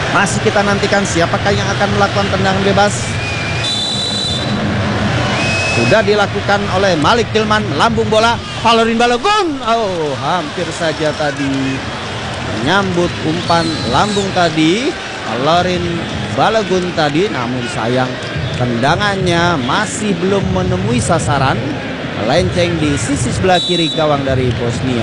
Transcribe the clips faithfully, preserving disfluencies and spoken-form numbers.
Masih kita nantikan siapakah yang akan melakukan tendangan bebas. Sudah dilakukan oleh Malik Tillman, melambung bola, Falorin Balogun. Oh, hampir saja tadi menyambut umpan lambung tadi Falorin Balogun tadi, namun sayang tendangannya masih belum menemui sasaran, melenceng di sisi sebelah kiri gawang dari Bosnia.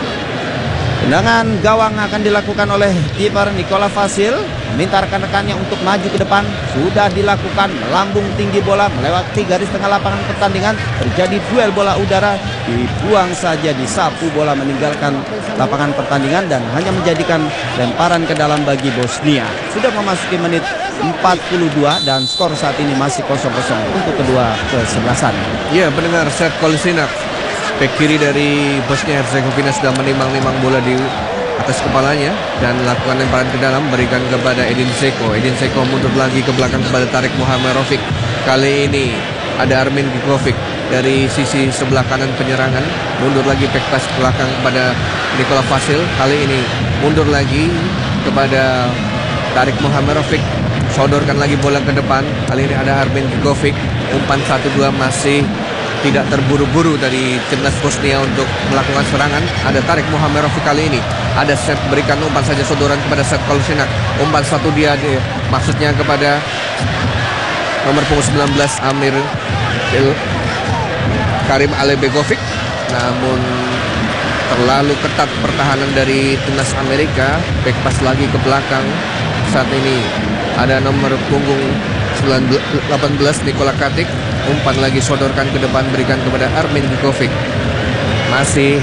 Tendangan gawang akan dilakukan oleh kiper Nikola Vasil, meminta rekan-rekannya untuk maju ke depan. Sudah dilakukan, melambung tinggi bola melewati garis tengah lapangan pertandingan. Terjadi duel bola udara, dibuang saja, disapu bola meninggalkan lapangan pertandingan dan hanya menjadikan lemparan ke dalam bagi Bosnia. Sudah memasuki menit empat puluh dua dan skor saat ini masih kosong kosong untuk kedua kesebelasan. Ya, pendengar, Set Kolisinak, bek kiri dari Bosnia Herzegovina, sudah menimang-nimang bola di atas kepalanya dan lakukan lemparan ke dalam, berikan kepada Edin Dzeko. Edin Dzeko mundur lagi ke belakang kepada Tarik Muhamerovic. Kali ini ada Armin Gigovic dari sisi sebelah kanan penyerangan, mundur lagi back pass ke belakang kepada Nikola Vasil. Kali ini mundur lagi kepada Tarik Muhamerovic, sodorkan lagi bola ke depan. Kali ini ada Armin Gigovic. Umpan satu dua masih tidak terburu-buru dari timnas Bosnia untuk melakukan serangan. Ada Tarik Muhamerovic kali ini. Ada set, berikan umpan saja sodoran kepada Set Kolisinak. Umpan satu dia, dia maksudnya kepada nomor punggung sembilan belas Amir Il Karim Alebegovic. Namun terlalu ketat pertahanan dari timnas Amerika. Back pass lagi ke belakang. Saat ini ada nomor punggung delapan belas Nikola Katic. Umpan lagi sodorkan ke depan, berikan kepada Armin Gigovic. Masih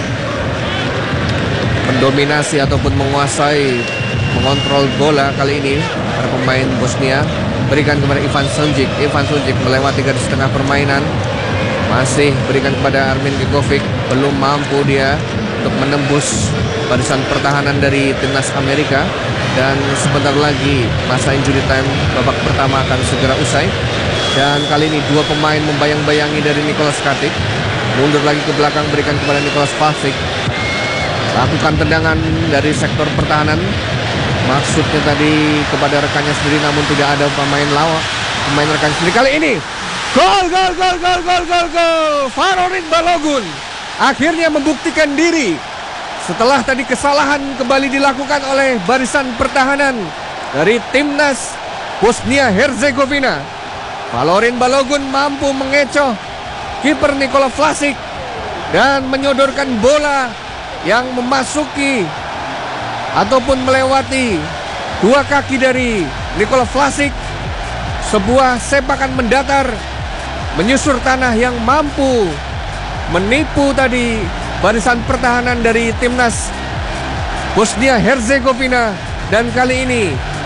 mendominasi ataupun menguasai, mengontrol bola kali ini para pemain Bosnia. Berikan kepada Ivan Sunjic. Ivan Sunjic melewati garis tengah permainan. Masih berikan kepada Armin Gigovic. Belum mampu dia untuk menembus barisan pertahanan dari timnas Amerika. Dan sebentar lagi masa injury time babak pertama akan segera usai. Dan kali ini dua pemain membayang-bayangi dari Nikolas Katic. Mundur lagi ke belakang, berikan kepada Nikolas Vasil. Lakukan tendangan dari sektor pertahanan. Maksudnya tadi kepada rekannya sendiri, namun tidak ada pemain lawan, pemain rekan sendiri. Kali ini gol, gol, gol, gol, gol, gol, gol. Falorin Balogun akhirnya membuktikan diri. Setelah tadi kesalahan kembali dilakukan oleh barisan pertahanan dari timnas Bosnia Herzegovina. Falorin Balogun mampu mengecoh kiper Nikola Vlasic dan menyodorkan bola yang memasuki ataupun melewati dua kaki dari Nikola Vlasic. Sebuah sepakan mendatar menyusur tanah yang mampu menipu tadi barisan pertahanan dari timnas Bosnia Herzegovina. Dan kali ini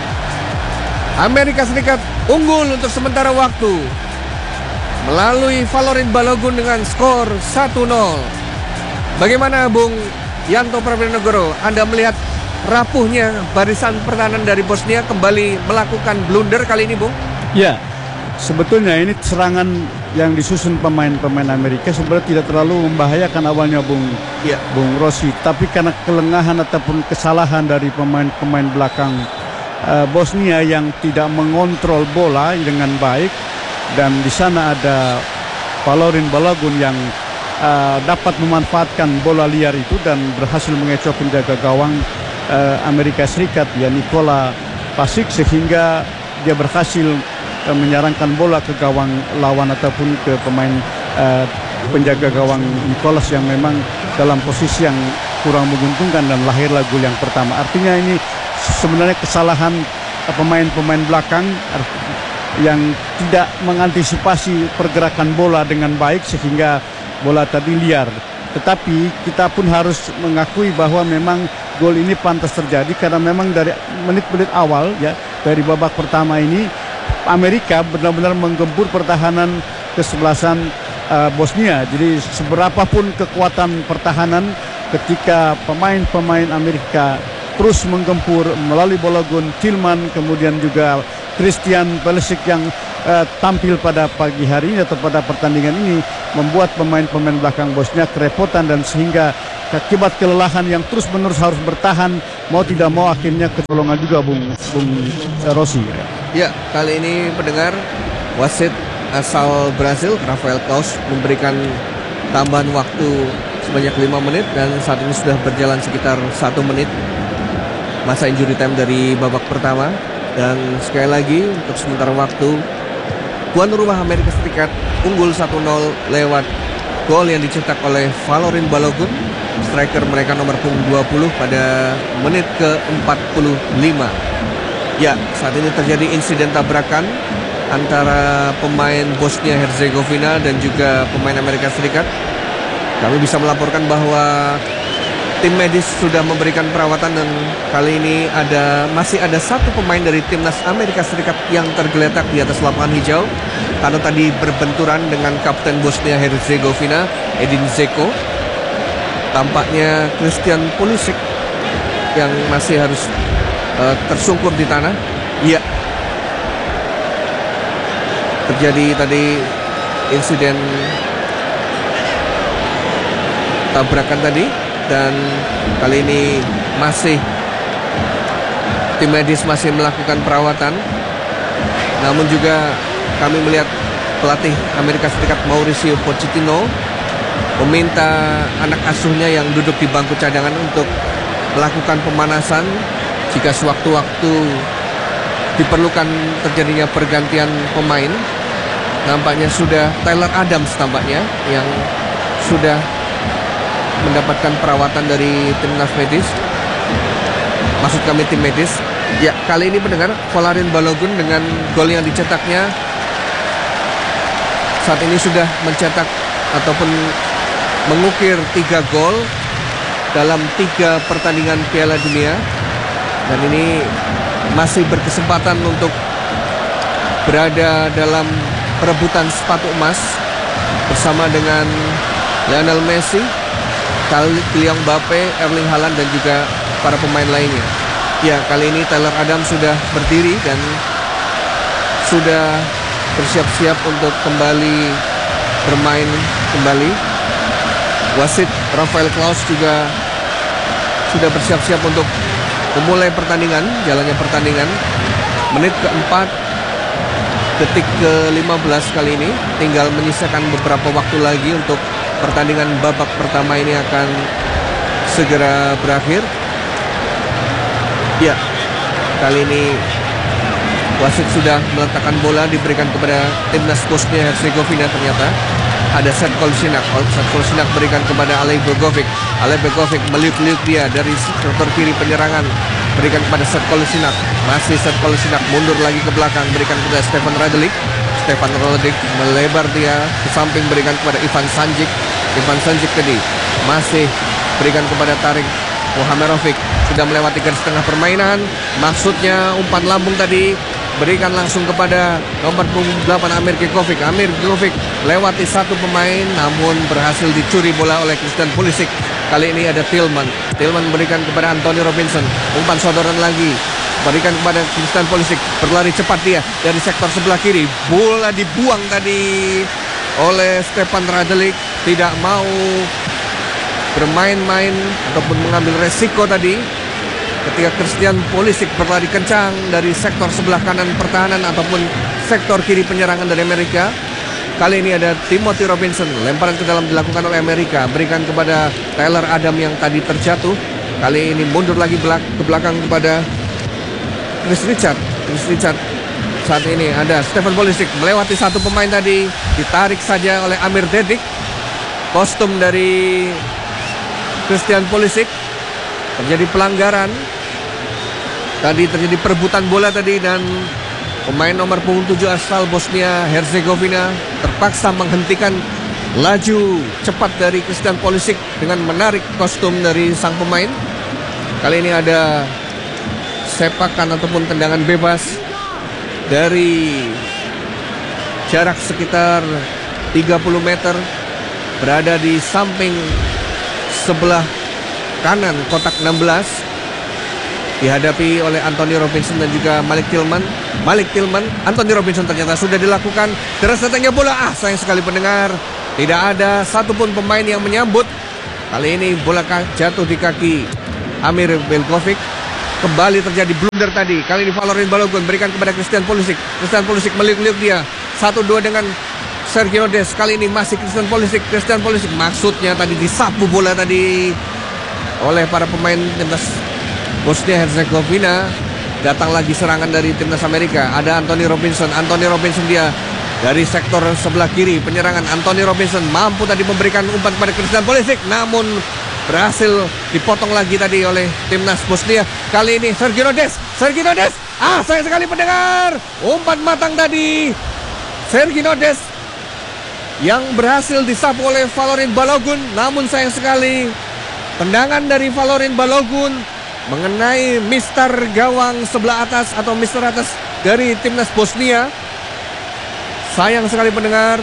Amerika Serikat unggul untuk sementara waktu melalui Falorin Balogun dengan skor satu nol. Bagaimana Bung Yanto Prabenegoro, Anda melihat rapuhnya barisan pertahanan dari Bosnia kembali melakukan blunder kali ini, Bung? Ya, sebetulnya ini serangan yang disusun pemain-pemain Amerika sebenarnya tidak terlalu membahayakan awalnya, Bung ya. Bung Rossi. Tapi karena kelengahan ataupun kesalahan dari pemain-pemain belakang uh, Bosnia yang tidak mengontrol bola dengan baik, dan di sana ada Falorin Balogun yang uh, dapat memanfaatkan bola liar itu dan berhasil mengecoh penjaga gawang uh, Amerika Serikat, ya Nikola Vasil, sehingga dia berhasil menyarangkan bola ke gawang lawan ataupun ke pemain uh, penjaga gawang Nicolas yang memang dalam posisi yang kurang menguntungkan, dan lahirlah gol yang pertama. Artinya ini sebenarnya kesalahan pemain-pemain belakang yang tidak mengantisipasi pergerakan bola dengan baik sehingga bola tadi liar. Tetapi kita pun harus mengakui bahwa memang gol ini pantas terjadi karena memang dari menit-menit awal, ya, dari babak pertama ini Amerika benar-benar menggempur pertahanan kesebelasan uh, Bosnia. Jadi seberapapun kekuatan pertahanan, ketika pemain-pemain Amerika terus menggempur melalui Balogun, Tillman, kemudian juga Christian Pulisic yang uh, tampil pada pagi hari ini atau pada pertandingan ini, membuat pemain-pemain belakang Bosnia kerepotan, dan sehingga akibat kelelahan yang terus-menerus harus bertahan, mau tidak mau akhirnya ketolongan juga Bung Bung Rossi. Ya, kali ini pendengar, wasit asal Brasil Rafael Claus memberikan tambahan waktu sebanyak lima menit dan saat ini sudah berjalan sekitar satu menit masa injury time dari babak pertama. Dan sekali lagi untuk sementara waktu, tuan rumah Amerika Serikat unggul satu nol lewat gol yang dicetak oleh Valorin Balogun, striker mereka nomor punggung dua puluh pada menit ke empat puluh lima. Ya, saat ini terjadi insiden tabrakan antara pemain Bosnia Herzegovina dan juga pemain Amerika Serikat. Kami bisa melaporkan bahwa tim medis sudah memberikan perawatan dan kali ini ada masih ada satu pemain dari timnas Amerika Serikat yang tergeletak di atas lapangan hijau karena tadi berbenturan dengan kapten Bosnia Herzegovina Edin Zeko. Tampaknya Christian Pulisic yang masih harus uh, tersungkur di tanah. Iya, terjadi tadi insiden tabrakan tadi. Dan kali ini masih tim medis masih melakukan perawatan. Namun juga kami melihat pelatih Amerika Serikat Mauricio Pochettino meminta anak asuhnya yang duduk di bangku cadangan untuk melakukan pemanasan jika sewaktu-waktu diperlukan terjadinya pergantian pemain. Nampaknya sudah Tyler Adams tampaknya yang sudah mendapatkan perawatan dari timnas medis, maksud kami tim medis. Ya, kali ini pendengar, Valorin Balogun dengan gol yang dicetaknya saat ini sudah mencetak ataupun mengukir tiga gol dalam tiga pertandingan Piala Dunia, dan ini masih berkesempatan untuk berada dalam perebutan sepatu emas bersama dengan Lionel Messi, Kylian Mbappe, Erling Haaland dan juga para pemain lainnya. Ya, kali ini Tyler Adams sudah berdiri dan sudah bersiap-siap untuk kembali bermain kembali. Wasit Rafael Claus juga sudah bersiap-siap untuk memulai pertandingan, jalannya pertandingan. Menit keempat, detik ke lima belas kali ini, tinggal menyisakan beberapa waktu lagi untuk pertandingan babak pertama ini akan segera berakhir. Ya, kali ini wasit sudah meletakkan bola, diberikan kepada timnas Bosnia Herzegovina. Ternyata ada Set Kolšinak. Set Kolšinak berikan kepada Alej Begovic. Alej Begovic meliuk-liuk dia dari sektor kiri penyerangan, berikan kepada Set Kolšinak. Masih Set Kolšinak mundur lagi ke belakang, berikan kepada Stefan Radelic. Stefan Radelic melebar dia ke samping, berikan kepada Ivan Sanjic. Ivan Sanjic tadi masih berikan kepada Tarik Muhamerovic. Sudah melewati garis tengah permainan, maksudnya umpan lambung tadi berikan langsung kepada nomor punggung delapan Amir Begovic. Amir Begovic lewati satu pemain namun berhasil dicuri bola oleh Christian Pulisic. Kali ini ada Tillman. Tillman berikan kepada Anthony Robinson. Umpan sodoran lagi, berikan kepada Christian Pulisic. Berlari cepat dia dari sektor sebelah kiri. Bola dibuang tadi oleh Stefan Radelic. Tidak mau bermain-main ataupun mengambil resiko tadi ketika Christian Pulisic berlari kencang dari sektor sebelah kanan pertahanan ataupun sektor kiri penyerangan dari Amerika. Kali ini ada Timothy Robinson. Lemparan ke dalam dilakukan oleh Amerika, berikan kepada Tyler Adam yang tadi terjatuh. Kali ini mundur lagi belak ke belakang kepada Chris Richard. Chris Richard. Saat ini ada Stefan Pulisic melewati satu pemain tadi, ditarik saja oleh Amir Dedic. Kostum dari Christian Pulisic. Terjadi pelanggaran. Tadi terjadi perebutan bola tadi dan pemain nomor punggung tujuh asal Bosnia Herzegovina terpaksa menghentikan laju cepat dari Christian Pulisic dengan menarik kostum dari sang pemain. Kali ini ada sepakan ataupun tendangan bebas dari jarak sekitar tiga puluh meter, berada di samping sebelah kanan kotak enam belas, dihadapi oleh Anthony Robinson dan juga Malik Tillman. Malik Tillman, Anthony Robinson ternyata sudah dilakukan. Deras datangnya bola, ah sayang sekali pendengar, tidak ada satupun pemain yang menyambut Kali ini bola jatuh di kaki Amir Belkovic. Kembali terjadi blunder tadi. Kali ini Valorin Balogun berikan kepada Christian Pulisic. Christian Pulisic meliuk-liuk dia. satu dua dengan Sergio Des. Kali ini masih Christian Pulisic. Christian Pulisic maksudnya tadi disapu bola tadi oleh para pemain timnas Bosnia Herzegovina. Datang lagi serangan dari timnas Amerika. Ada Anthony Robinson. Anthony Robinson dia dari sektor sebelah kiri. Penyerangan Anthony Robinson mampu tadi memberikan umpan kepada Christian Pulisic. Namun berhasil dipotong lagi tadi oleh timnas Bosnia. Kali ini Sergio Des. Sergio Des. Ah, sayang sekali pendengar. Umpan matang tadi Sergio Des yang berhasil disapu oleh Valorin Balogun. Namun sayang sekali tendangan dari Valorin Balogun mengenai mister gawang sebelah atas atau mister atas dari timnas Bosnia. Sayang sekali pendengar.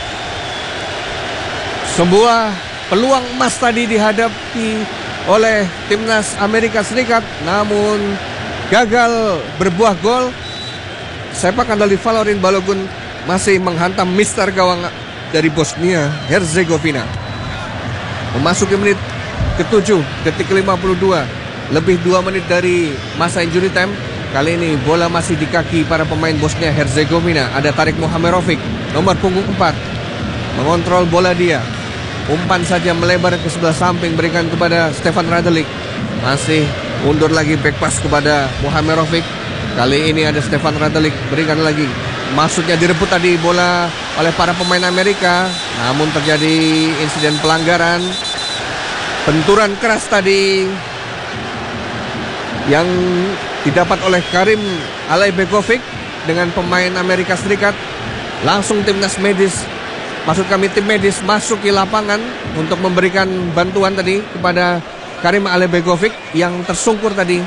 Sebuah peluang emas tadi dihadapi oleh timnas Amerika Serikat, namun gagal berbuah gol. Sepak andal di Valorin Balogun masih menghantam mister gawang dari Bosnia Herzegovina. Memasuki menit ketujuh, detik ke lima puluh dua, lebih dua menit dari masa injury time. Kali ini bola masih di kaki para pemain Bosnia Herzegovina. Ada Tarik Muhamerovic, nomor punggung empat, mengontrol bola dia. Umpan saja melebar ke sebelah samping, berikan kepada Stefan Radelic. Masih mundur lagi back pass kepada Muhamerovic. Kali ini ada Stefan Radelic, berikan lagi. Maksudnya direbut tadi bola oleh para pemain Amerika. Namun terjadi insiden pelanggaran. Benturan keras tadi yang didapat oleh Karim Alejbegovic dengan pemain Amerika Serikat. Langsung timnas medis, maksud kami tim medis masuk ke lapangan untuk memberikan bantuan tadi kepada Karim Alejbegovic yang tersungkur tadi,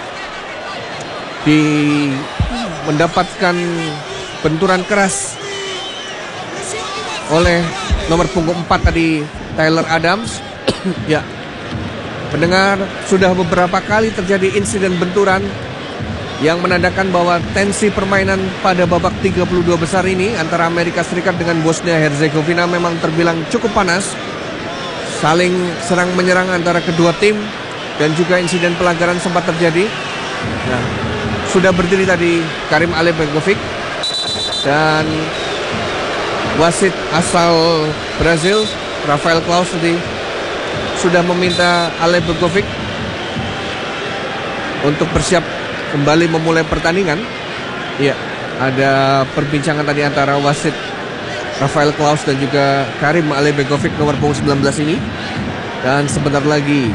di mendapatkan benturan keras oleh nomor punggung empat tadi Tyler Adams. Ya, pendengar, sudah beberapa kali terjadi insiden benturan yang menandakan bahwa tensi permainan pada babak tiga puluh dua besar ini antara Amerika Serikat dengan Bosnia Herzegovina memang terbilang cukup panas. Saling serang menyerang antara kedua tim dan juga insiden pelanggaran sempat terjadi. Nah, sudah berdiri tadi Karim Alejbegovic dan wasit asal Brazil Rafael Claus tadi sudah meminta Alejbegovic untuk bersiap kembali memulai pertandingan. Iya, ada perbincangan tadi antara wasit Rafael Claus dan juga Karim Alejbegovic nomor punggung sembilan belas ini. Dan sebentar lagi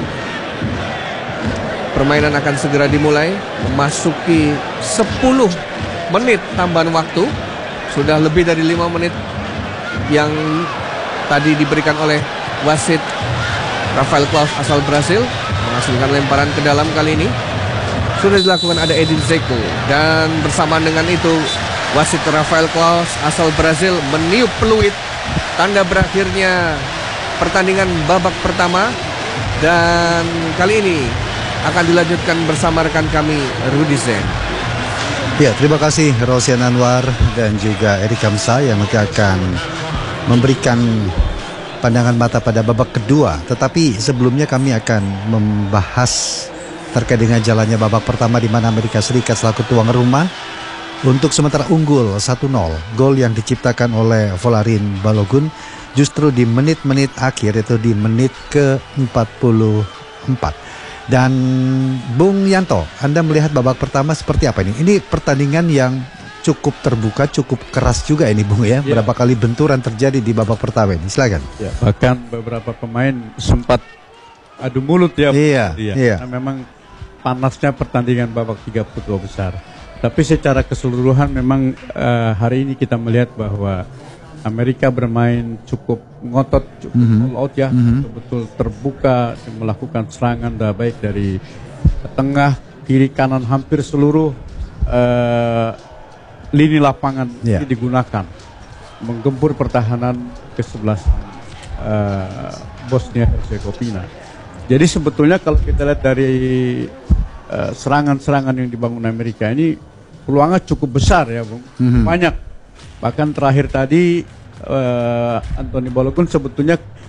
permainan akan segera dimulai. Memasuki sepuluh menit tambahan waktu. Sudah lebih dari lima menit yang tadi diberikan oleh wasit Rafael Claus asal Brasil, menghasilkan lemparan ke dalam. Kali ini sudah dilakukan ada Edin Dzeko, dan bersamaan dengan itu wasit Rafael Claus asal Brasil meniup peluit tanda berakhirnya pertandingan babak pertama. Dan kali ini akan dilanjutkan bersama rekan kami Rudi Zen. Ya, terima kasih Rosian Anwar dan juga Erik Kamsa yang nanti akan memberikan pandangan mata pada babak kedua. Tetapi sebelumnya kami akan membahas terkait dengan jalannya babak pertama di mana Amerika Serikat selaku tuan rumah untuk sementara unggul satu nol. Gol yang diciptakan oleh Valorin Balogun justru di menit-menit akhir, itu di menit ke empat puluh empat. Dan Bung Yanto, Anda melihat babak pertama seperti apa ini? Ini pertandingan yang cukup terbuka, cukup keras juga ini Bung ya. Ya. Berapa kali benturan terjadi di babak pertama ini? Silakan. Ya, bahkan beberapa pemain sempat adu mulut ya. Iya, iya. iya. Karena memang panasnya pertandingan babak tiga puluh dua besar. Tapi secara keseluruhan memang uh, hari ini kita melihat bahwa Amerika bermain cukup ngotot, cukup mm-hmm. all out ya, mm-hmm. betul-betul terbuka, melakukan serangan baik dari tengah, kiri, kanan, hampir seluruh uh, lini lapangan yeah. ini digunakan menggempur pertahanan kesebelasan uh, Bosnia Herzegovina. Jadi sebetulnya kalau kita lihat dari uh, serangan-serangan yang dibangun Amerika ini peluangnya cukup besar ya Bung, mm-hmm. banyak. Bahkan terakhir tadi uh, Anthony Balogun sebetulnya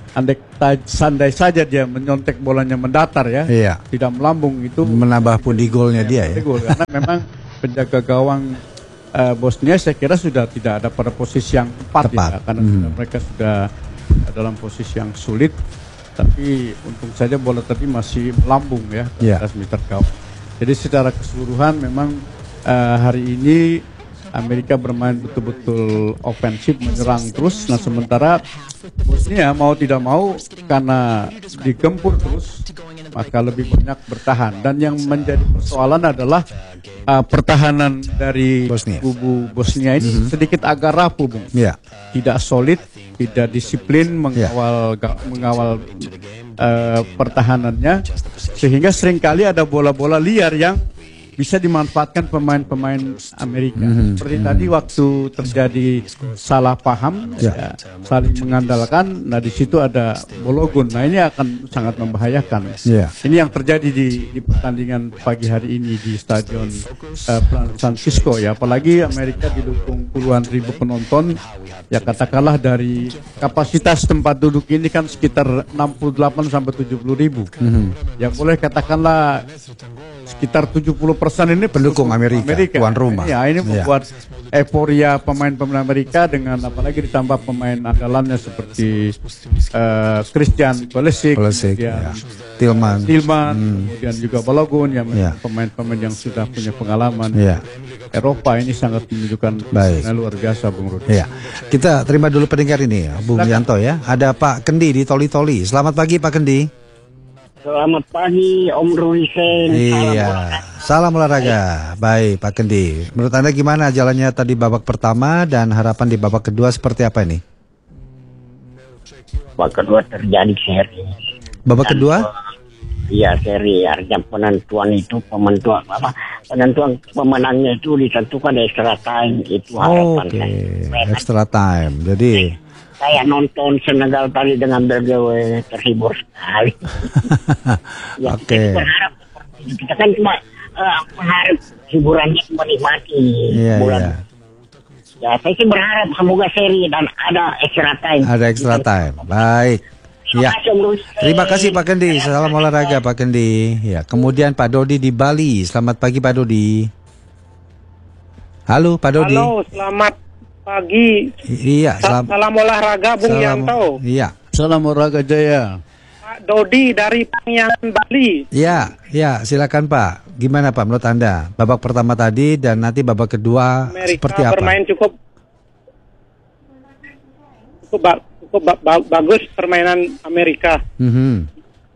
andai ta- sandai saja dia menyontek bolanya mendatar ya, Iya. tidak melambung itu Menambah pundi golnya dia ya. gol karena memang penjaga gawang uh, Bosnia saya kira sudah tidak ada pada posisi yang tepat, Tepat. ya karena Hmm. sudah- mereka sudah dalam posisi yang sulit, tapi untung saja bola tadi masih melambung ya ke Iya. atas meter gawang. Jadi secara keseluruhan memang uh, hari ini Amerika bermain betul-betul ofensif, menyerang terus. Nah sementara Bosnia mau tidak mau karena digempur terus maka lebih banyak bertahan. Dan yang menjadi persoalan adalah uh, pertahanan dari Bosnia. kubu Bosnia ini sedikit agak rapuh, Bung. Iya. Tidak solid, tidak disiplin mengawal ga- mengawal uh, pertahanannya, sehingga seringkali ada bola-bola liar yang bisa dimanfaatkan pemain-pemain Amerika. Seperti tadi waktu terjadi salah paham, Ya. ya, saling mengandalkan. Nah di situ ada Bologun. Nah ini akan sangat membahayakan. Ya. Ini yang terjadi di, di pertandingan pagi hari ini di Stadion uh, San Francisco ya. Apalagi Amerika didukung puluhan ribu penonton. Ya katakanlah dari kapasitas tempat duduk ini kan sekitar enam puluh delapan sampai tujuh puluh ribu. Yang boleh katakanlah sekitar tujuh puluh persen ini Pendukung Amerika, tuan rumah. Ya, ini Ya. membuat euforia pemain-pemain Amerika dengan apalagi ditambah pemain andalannya seperti uh, Christian Pulisic, Pulisic, kemudian ya. Tillman. Tillman, kemudian juga Balogun yang Ya. pemain-pemain yang sudah punya pengalaman. Ya. Eropa ini sangat menunjukkan Baik. yang luar biasa, Bung Rudi. Iya. Kita terima dulu pendengar ini, Bung Silakan. Yanto ya. Ada Pak Kendi di Toli-Toli. Selamat pagi Pak Kendi. Selamat pagi Om Ruhisen. Iya. Salam olahraga. Baik Pak Kendi. Menurut Anda gimana jalannya tadi babak pertama dan harapan di babak kedua seperti apa ini? Babak kedua terjadi seri. Babak kedua? Iya seri. Artinya penentuan itu penentuan apa? Penentuan pemenangnya itu ditentukan di extra time. Itu harapan Oke, saya. extra time. Jadi Saya nonton Senegal tadi dengan bergawe terhibur sekali. Ya, Oke. kita berharap seperti itu. Kita kan cuma uh, berharap hiburannya menikmati Iya, bulan. iya. Ya saya sih berharap semoga seri dan ada extra time. Ada extra time. Baik. Ya. Terima kasih, Om Ruhisen. Terima kasih Pak Kendi. Salam olahraga Pak Kendi. Ya, kemudian Pak Dodi di Bali. Selamat pagi Pak Dodi. Halo Pak Dodi. Halo, selamat pagi. I- Iya, Sa- salam. Salam olahraga Bung salam- Yanto. Iya. Salam olahraga Jaya. Pak Dodi dari Pangyangan Bali. Iya, iya, silakan Pak. Gimana Pak menurut Anda? Babak pertama tadi dan nanti babak kedua Amerika seperti apa? bermain cukup cukup, ba- cukup ba- ba- bagus permainan Amerika. Mhm.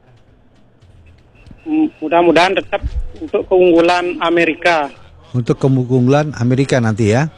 M- Mudah-mudahan tetap untuk keunggulan Amerika. Untuk keunggulan Amerika nanti ya.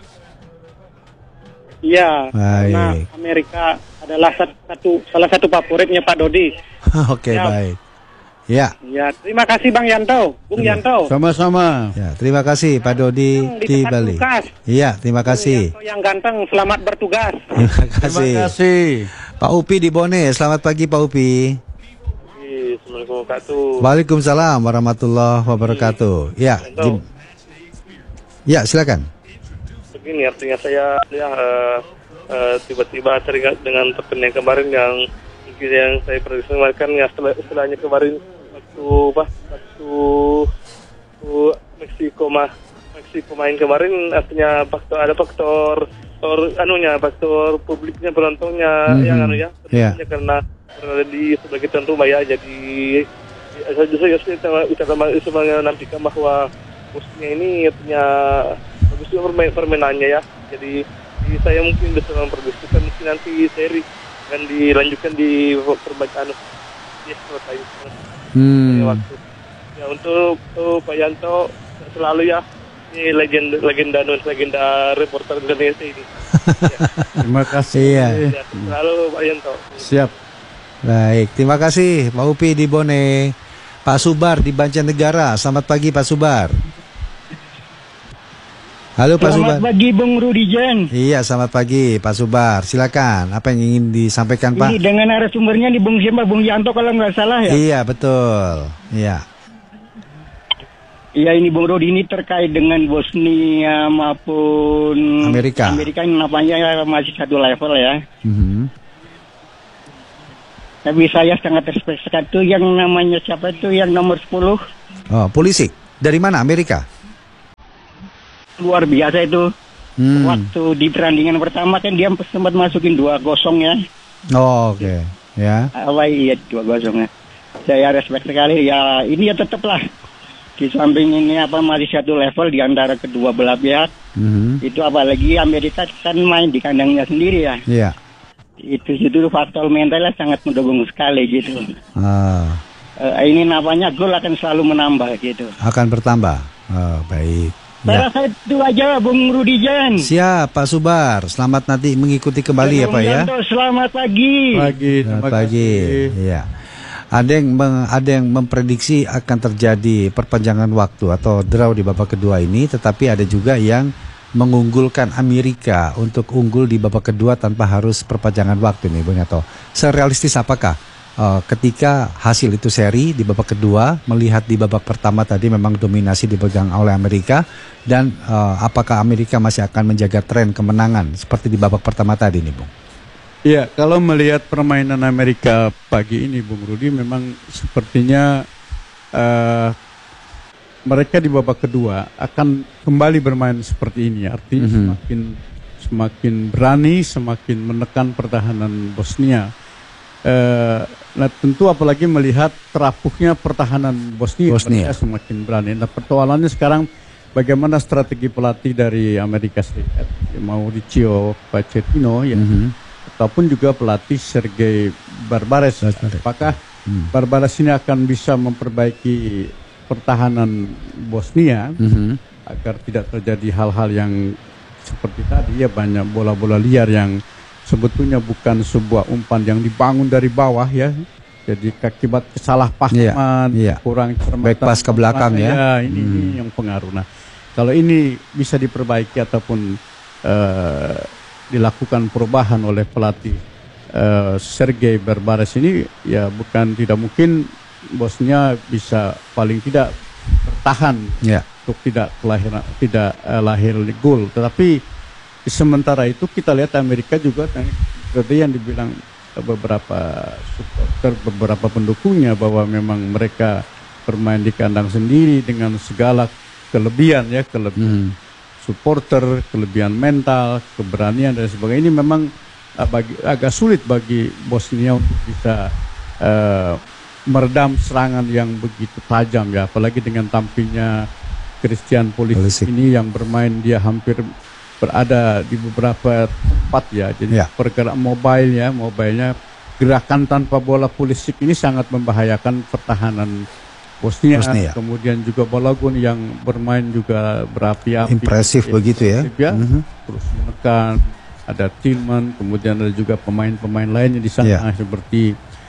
Iya, karena Baik. Amerika adalah sat- satu salah satu favoritnya Pak Dodi. Oke, Ya. baik. Ya, Ya, terima kasih Bang Yanto, Bung Iya. Yanto. Sama-sama. ya, terima kasih Pak Dodi Yang di di tempat Bali. tugas. Iya, terima Bung kasih. Yanto yang ganteng, selamat bertugas. Terima Terima kasih. kasih. Pak Upi di Bone, selamat pagi Pak Upi. Assalamualaikum warahmatullahi Waalaikumsalam warahmatullahi wabarakatuh. Ya, gim- ya silakan. Begini artinya saya ya eh, eh, tiba-tiba teringat dengan pertandingan kemarin yang mungkin yang saya perhatikan ya setelah setelahnya kemarin waktu bah waktu waktu Meksiko mah Meksiko main kemarin artinya faktor ada faktor faktor anunya faktor publiknya penontonnya Mhm. yang anu ya Ya. tentunya karena berada di sebagai tuan rumah ya jadi saya saya saya bisa menantikan bahwa Bosnia ini artinya bagus juga permain, permainannya ya. Jadi, jadi saya mungkin bisa memperbaiki mungkin nanti seri akan dilanjutkan di perbaikan ya selesai Hmm. waktu. Ya untuk, untuk Pak Yanto selalu ya ini legenda legenda non legenda reporter Indonesia ini. Terima kasih. Iya. Ya, selalu Pak Yanto. Siap. Baik, terima kasih Pak Upi di Bone. Pak Subar di Banjarnegara. Selamat pagi Pak Subar. Halo Pak Subar. Selamat pagi Bung Rudijen. Iya, selamat pagi Pak Subar. Silakan. Apa yang ingin disampaikan Pak? Ini dengan narasumbernya di Bung Siapa Bung Yanto kalau nggak salah ya. Iya, betul. Iya. Iya ini Bung Rudi ini terkait dengan Bosnia maupun Amerika. Amerika yang nampaknya masih satu level ya. Mhm. Tapi saya sangat respect sekali tuh yang namanya siapa itu yang nomor sepuluh. Oh, polisi. Dari mana? Amerika? Luar biasa itu. Hmm. Waktu di pertandingan pertama kan dia sempat masukin dua kosong ya. Oh, oke. Okay. Ya. Apa iya dua kosong ya. Saya respect sekali ya. Ini ya tetaplah di samping ini apa masih satu level di antara kedua belah pihak. Mm-hmm. Itu apalagi Amerika kan main di kandangnya sendiri ya. Iya. Itu itu faktor mentalnya sangat mendukung sekali gitu. Ah. Uh, ini namanya gol akan selalu menambah gitu. Akan bertambah. Oh, baik. Saya Ya. rasa itu aja Bung Rudi Jan. Siap Pak Subar. Selamat nanti mengikuti kembali ya Pak ya. Selamat pagi. Pagi, terima Selamat pagi. kasih. Iya. Ada yang meng- ada yang memprediksi akan terjadi perpanjangan waktu atau draw di babak kedua ini, tetapi ada juga yang mengunggulkan Amerika untuk unggul di babak kedua tanpa harus perpanjangan waktu nih Bung Yato. Serealistis apakah uh, ketika hasil itu seri di babak kedua, melihat di babak pertama tadi memang dominasi dipegang oleh Amerika, dan uh, apakah Amerika masih akan menjaga tren kemenangan seperti di babak pertama tadi nih Bung? Iya, kalau melihat permainan Amerika pagi ini, Bung Rudi, memang sepertinya uh, mereka di babak kedua akan kembali bermain seperti ini. Artinya Mm-hmm. semakin semakin berani, semakin menekan pertahanan Bosnia. Uh, nah tentu apalagi melihat terapuhnya pertahanan Bosnia, Bosnia. mereka semakin berani. Nah persoalannya sekarang bagaimana strategi pelatih dari Amerika Serikat, Mauricio Pochettino, ya. Mhm. Ataupun juga pelatih Sergei Barbares. Barbares. Apakah Hmm. Barbares ini akan bisa memperbaiki pertahanan Bosnia Mhm. agar tidak terjadi hal-hal yang seperti tadi ya, banyak bola-bola liar yang sebetulnya bukan sebuah umpan yang dibangun dari bawah ya. Jadi akibat kesalahpahaman, Iya, iya. kurang cermatan. Back pass ke belakang ya. ini, Hmm. ini yang pengaruh. Nah, kalau ini bisa diperbaiki ataupun eh, dilakukan perubahan oleh pelatih uh, Sergei Barbares ini, ya bukan tidak mungkin Bosnia bisa paling tidak bertahan Ya. untuk tidak kelahiran tidak uh, lahir gol. Tetapi sementara itu kita lihat Amerika juga seperti yang dibilang beberapa supporter, beberapa pendukungnya, bahwa memang mereka bermain di kandang sendiri dengan segala kelebihan ya, kelebihan Mhm. supporter, kelebihan mental, keberanian dan sebagainya. Ini memang uh, bagi, agak sulit bagi Bosnia untuk bisa uh, meredam serangan yang begitu tajam ya, apalagi dengan tampilnya Christian Pulisic Pulisic. ini yang bermain, dia hampir berada di beberapa tempat ya. Jadi Ya. pergerak mobile ya, mobilenya, gerakan tanpa bola Pulisic ini sangat membahayakan pertahanan Bosnia. Bosnia. Kemudian juga Balogun yang bermain juga berapi-api. Impresif begitu ya. Impresif ya. Mhm. Terus menekan, ada Tillman, kemudian ada juga pemain-pemain lainnya di sana. Ya. Seperti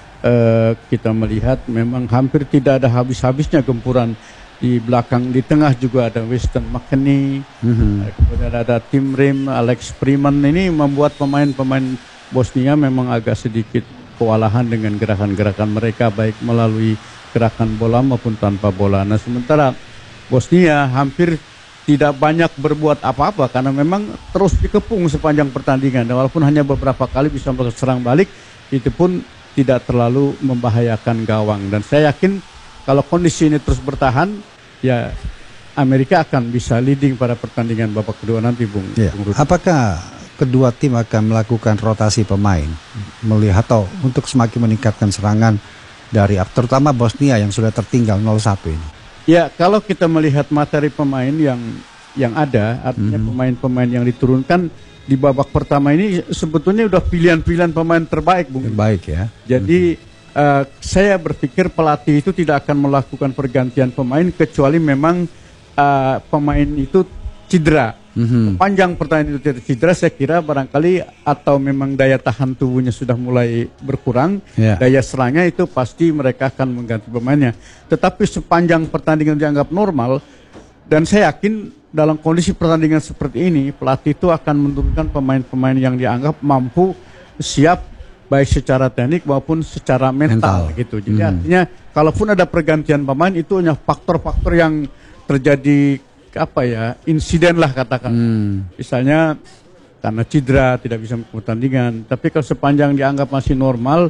eh, kita melihat memang hampir tidak ada habis-habisnya gempuran. Di belakang, di tengah juga ada Weston McKennie, Mhm. eh, kemudian ada Tim Rim, Alex Freeman. Ini membuat pemain-pemain Bosnia memang agak sedikit kewalahan dengan gerakan-gerakan mereka, baik melalui gerakan bola maupun tanpa bola. Nah, sementara Bosnia hampir tidak banyak berbuat apa-apa karena memang terus dikepung sepanjang pertandingan. Dan walaupun hanya beberapa kali bisa serang balik, itu pun tidak terlalu membahayakan gawang. Dan saya yakin kalau kondisi ini terus bertahan, ya Amerika akan bisa leading pada pertandingan babak kedua nanti, Bung. Ya. Bung Rudi. Apakah kedua tim akan melakukan rotasi pemain melihat atau untuk semakin meningkatkan serangan dari terutama Bosnia yang sudah tertinggal nol satu ini? Ya, kalau kita melihat materi pemain yang yang ada, artinya Mhm. pemain-pemain yang diturunkan di babak pertama ini sebetulnya udah pilihan-pilihan pemain terbaik, Bung. Baik ya. Jadi eh, saya berpikir pelatih itu tidak akan melakukan pergantian pemain kecuali memang eh, pemain itu cedera. Mhm. Panjang pertandingan itu tidak cedera, saya kira barangkali atau memang daya tahan tubuhnya sudah mulai berkurang, Ya. daya serangnya itu pasti mereka akan mengganti pemainnya. Tetapi sepanjang pertandingan dianggap normal, dan saya yakin dalam kondisi pertandingan seperti ini, pelatih itu akan menurunkan pemain-pemain yang dianggap mampu siap baik secara teknik maupun secara mental, Mental. gitu. Jadi Hmm. artinya kalaupun ada pergantian pemain itu hanya faktor-faktor yang terjadi apa ya, insiden lah katakan. Hmm. Misalnya karena cedera tidak bisa mengikuti pertandingan. Tapi kalau sepanjang dianggap masih normal,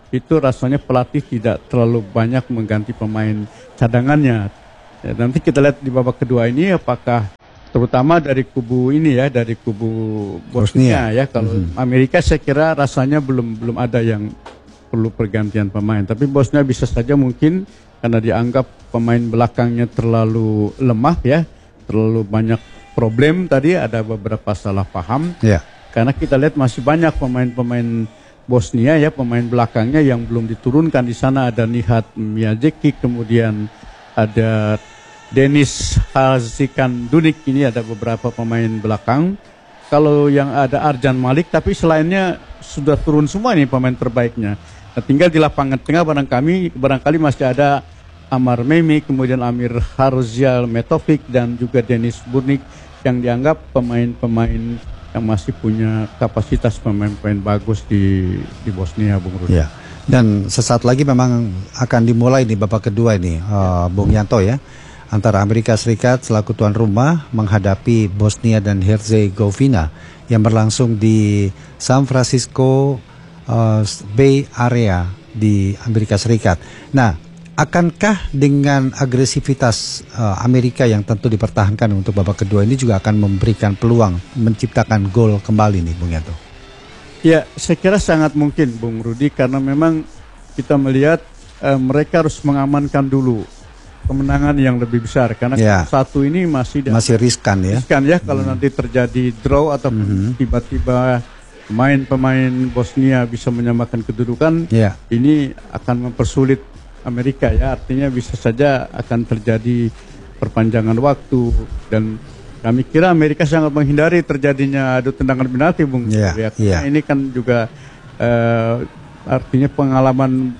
itu rasanya pelatih tidak terlalu banyak mengganti pemain cadangannya. Ya, nanti kita lihat di babak kedua ini apakah terutama dari kubu ini ya, dari kubu Bosnia, Bosnia. ya. Kalau hmm. Amerika saya kira rasanya belum belum ada yang perlu pergantian pemain. Tapi Bosnia bisa saja mungkin karena dianggap pemain belakangnya terlalu lemah ya, terlalu banyak problem tadi, ada beberapa salah paham. Ya. Karena kita lihat masih banyak pemain-pemain Bosnia ya, pemain belakangnya yang belum diturunkan. Di sana ada Nihat Mijeki, kemudian ada Denis Hazikan Dunik, ini ada beberapa pemain belakang. Kalau yang ada Arjan Malik, tapi selainnya sudah turun semua nih pemain terbaiknya. Nah, tinggal di lapangan tengah barangkali, barangkali masih ada Amar Memi, kemudian Amir Harzial Metovic, dan juga Denis Burnik yang dianggap pemain-pemain yang masih punya kapasitas pemain-pemain bagus di di Bosnia, Bung Rudi. Ya. Dan sesaat lagi memang akan dimulai nih babak kedua ini, uh, Bung Yanto ya, antara Amerika Serikat selaku tuan rumah menghadapi Bosnia dan Herzegovina yang berlangsung di San Francisco uh, Bay Area di Amerika Serikat. Nah, akankah dengan agresivitas uh, Amerika yang tentu dipertahankan untuk babak kedua ini juga akan memberikan peluang menciptakan gol kembali nih, Bung Yanto? Ya, saya kira sangat mungkin, Bung Rudi, karena memang kita melihat uh, mereka harus mengamankan dulu kemenangan yang lebih besar, karena ya. satu ini masih masih riskan ya. Riskan ya, kalau hmm. nanti terjadi draw atau hmm. tiba-tiba pemain-pemain Bosnia bisa menyamakan kedudukan, ya. ini akan mempersulit Amerika ya, artinya bisa saja akan terjadi perpanjangan waktu, dan kami kira Amerika sangat menghindari terjadinya adu tendangan penalti, Bung. Yeah, ya, yeah. Ini kan juga uh, artinya pengalaman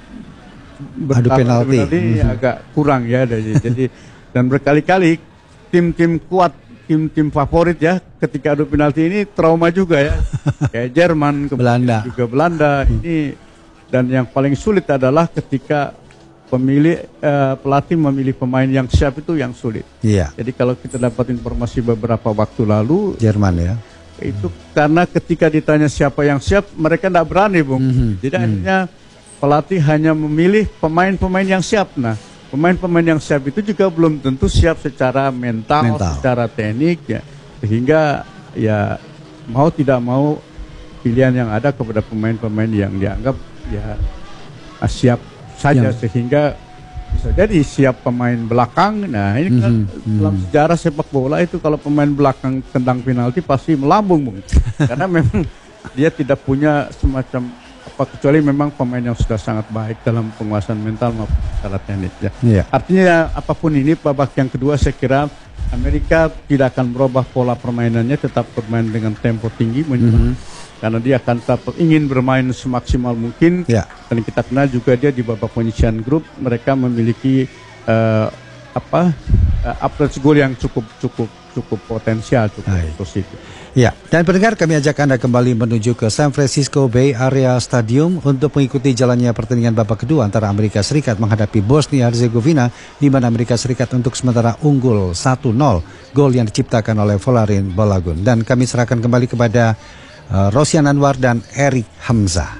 adu penalti mm-hmm. agak kurang ya, jadi dan berkali-kali tim-tim kuat, tim-tim favorit ya, ketika adu penalti ini trauma juga ya, kayak Jerman, Belanda juga Belanda ini, dan yang paling sulit adalah ketika pemilih uh, pelatih memilih pemain yang siap, itu yang sulit. Iya. Jadi kalau kita dapat informasi beberapa waktu lalu, Jerman ya, itu hmm. karena ketika ditanya siapa yang siap, mereka tidak berani, Bung. Hmm. Jadi hmm. akhirnya pelatih hanya memilih pemain-pemain yang siap. Nah, pemain-pemain yang siap itu juga belum tentu siap secara mental, mental. secara teknik ya, sehingga ya mau tidak mau pilihan yang ada kepada pemain-pemain yang dianggap ya siap saja, yang... sehingga bisa jadi siap pemain belakang. Nah ini kan mm-hmm. dalam sejarah sepak bola itu kalau pemain belakang tendang penalti pasti melambung, Bung. Karena memang dia tidak punya semacam apa, kecuali memang pemain yang sudah sangat baik dalam penguasaan mental maupun secara teknik ya. Yeah. Artinya apapun ini, babak yang kedua saya kira Amerika tidak akan merubah pola permainannya, tetap bermain dengan tempo tinggi menyerang. Mm-hmm. Karena dia akan tetap ingin bermain semaksimal mungkin. Ya. Dan kita kenal juga dia di babak penyisian grup mereka memiliki uh, apa uh, average goal yang cukup cukup cukup potensial, cukup Hai. positif. Ya, dan pendengar, kami ajak Anda kembali menuju ke San Francisco Bay Area Stadium untuk mengikuti jalannya pertandingan babak kedua antara Amerika Serikat menghadapi Bosnia Herzegovina, di mana Amerika Serikat untuk sementara unggul satu nol, gol yang diciptakan oleh Volarin Balagun. Dan kami serahkan kembali kepada Uh, Rosian Anwar dan Erik Hamzah.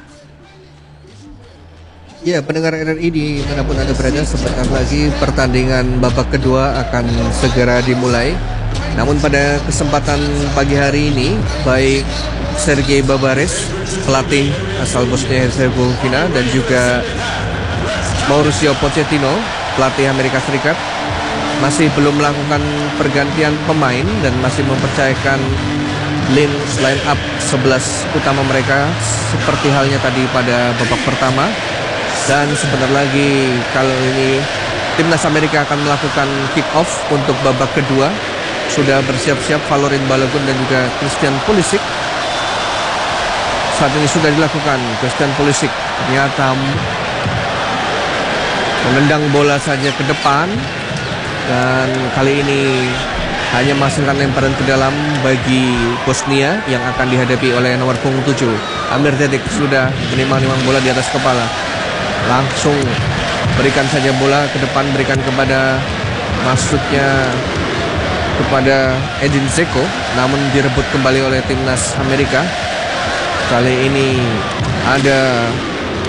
Ya, pendengar R R I di manapun Anda berada, sebentar lagi pertandingan babak kedua akan segera dimulai. Namun pada kesempatan pagi hari ini, baik Sergei Babares, pelatih asal Bosnia Herzegovina, dan juga Mauricio Pochettino, pelatih Amerika Serikat, masih belum melakukan pergantian pemain dan masih mempercayakan line line up sebelas utama mereka seperti halnya tadi pada babak pertama. Dan sebentar lagi kali ini timnas Amerika akan melakukan kick off untuk babak kedua. Sudah bersiap-siap Volarin Balagun dan juga Christian Pulisic. Saat ini sudah dilakukan. Christian Pulisic ternyata menendang bola saja ke depan, dan kali ini hanya menghasilkan lemparan ke dalam bagi Bosnia yang akan dihadapi oleh nomor punggung tujuh. Amir Dedik sudah menimang-nimang bola di atas kepala. Langsung berikan saja bola ke depan, berikan kepada maksudnya kepada Edin Dzeko, namun direbut kembali oleh timnas Amerika. Kali ini ada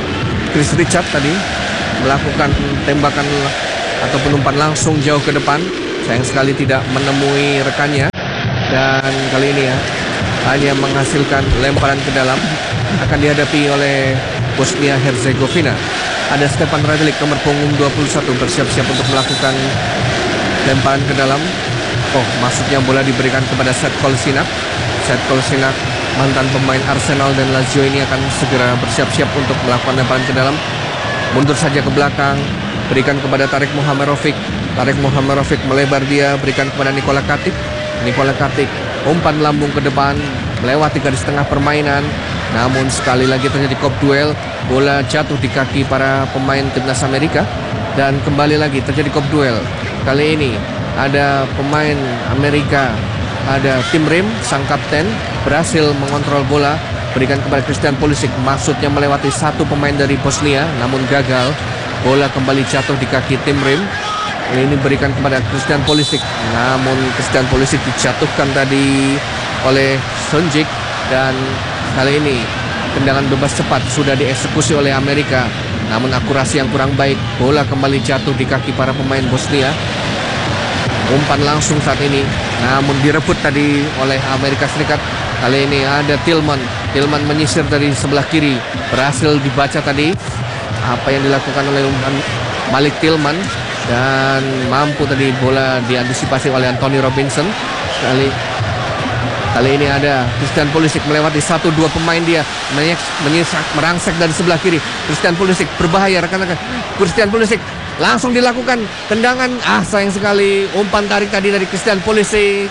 Chris Richard tadi melakukan tembakan ataupun umpan langsung jauh ke depan. Sayang sekali tidak menemui rekannya. Dan kali ini ya hanya menghasilkan lemparan ke dalam. Akan dihadapi oleh Bosnia Herzegovina. Ada Stefan Radilic nomor punggung dua puluh satu bersiap-siap untuk melakukan lemparan ke dalam. Oh, maksudnya bola diberikan kepada Seth Kolesinak. Seth Kolesinak, mantan pemain Arsenal dan Lazio, ini akan segera bersiap-siap untuk melakukan lemparan ke dalam. Mundur saja ke belakang, berikan kepada Tarik Muhamerovic. Tarik Muhamerovic melebar dia, berikan kepada Nikola Katic. Nikola Katic umpan lambung ke depan, melewati garis tengah permainan. Namun sekali lagi terjadi kop duel. Bola jatuh di kaki para pemain timnas Amerika. Dan kembali lagi terjadi kop duel. Kali ini ada pemain Amerika, ada Tim Rim, sang kapten, berhasil mengontrol bola, berikan kepada Christian Pulisic. Maksudnya melewati satu pemain dari Bosnia, namun gagal. Bola kembali jatuh di kaki Tim Rim. Ini berikan kepada Christian Pulisic, namun Christian Pulisic dijatuhkan tadi oleh Sonjic. Dan kali ini tendangan bebas cepat sudah dieksekusi oleh Amerika, namun akurasi yang kurang baik. Bola kembali jatuh di kaki para pemain Bosnia. Umpan langsung saat ini, namun direbut tadi oleh Amerika Serikat. Kali ini ada Tillman. Tillman menyisir dari sebelah kiri. Berhasil dibaca tadi apa yang dilakukan oleh Malik Tillman. Dan mampu tadi bola diantisipasi oleh Anthony Robinson. Kali Kali ini ada Christian Pulisic melewati satu dua pemain dia, menyisak, merangsek dari sebelah kiri. Christian Pulisic berbahaya rekan-rekan. Christian Pulisic langsung dilakukan tendangan. Ah, sayang sekali umpan tarik tadi dari Christian Pulisic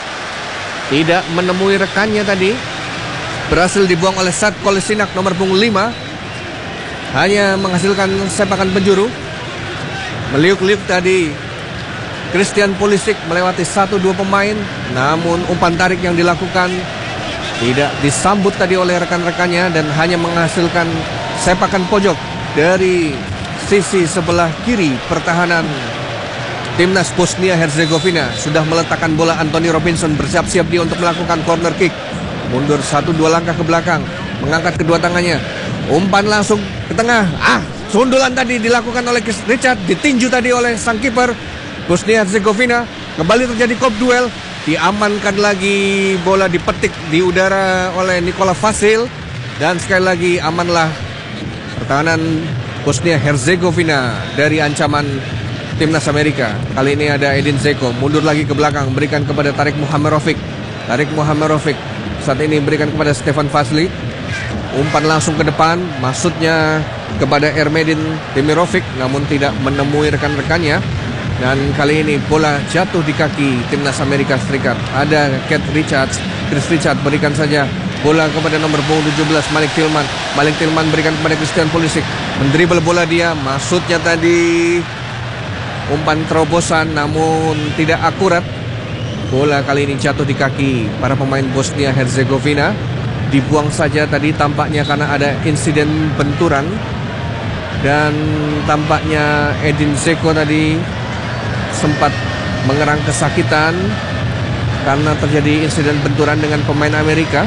tidak menemui rekannya tadi. Berhasil dibuang oleh Seth Kolesinak nomor punggung lima. Hanya menghasilkan sepakan penjuru. Meliuk-liuk tadi Christian Pulisic melewati satu dua pemain, namun umpan tarik yang dilakukan tidak disambut tadi oleh rekan-rekannya dan hanya menghasilkan sepakan pojok dari sisi sebelah kiri pertahanan timnas Bosnia Herzegovina. Sudah meletakkan bola Anthony Robinson, bersiap-siap dia untuk melakukan corner kick. Mundur satu dua langkah ke belakang, mengangkat kedua tangannya, umpan langsung ke tengah. Ah, sundulan tadi dilakukan oleh Chris Richard, ditinju tadi oleh sang kiper Bosnia Herzegovina. Kembali terjadi kop duel. Diamankan lagi, bola dipetik di udara oleh Nikola Vasil. Dan sekali lagi amanlah pertahanan Bosnia Herzegovina dari ancaman timnas Amerika. Kali ini ada Edin Dzeko, mundur lagi ke belakang, berikan kepada Tarik Muhamerovic. Tarik Muhamerovic saat ini berikan kepada Stefan Vasli. Umpan langsung ke depan, maksudnya kepada Ermedin Demirovic, namun tidak menemui rekan-rekannya. Dan kali ini bola jatuh di kaki timnas Amerika Serikat. Ada Cat Richards, Chris Richard berikan saja bola kepada nomor punggung tujuh belas Malik Tillman. Malik Tillman berikan kepada Christian Pulisic, mendribel bola dia, maksudnya tadi umpan terobosan namun tidak akurat. Bola kali ini jatuh di kaki para pemain Bosnia Herzegovina. Dibuang saja tadi tampaknya karena ada insiden benturan. Dan tampaknya Edin Dzeko tadi sempat mengerang kesakitan karena terjadi insiden benturan dengan pemain Amerika.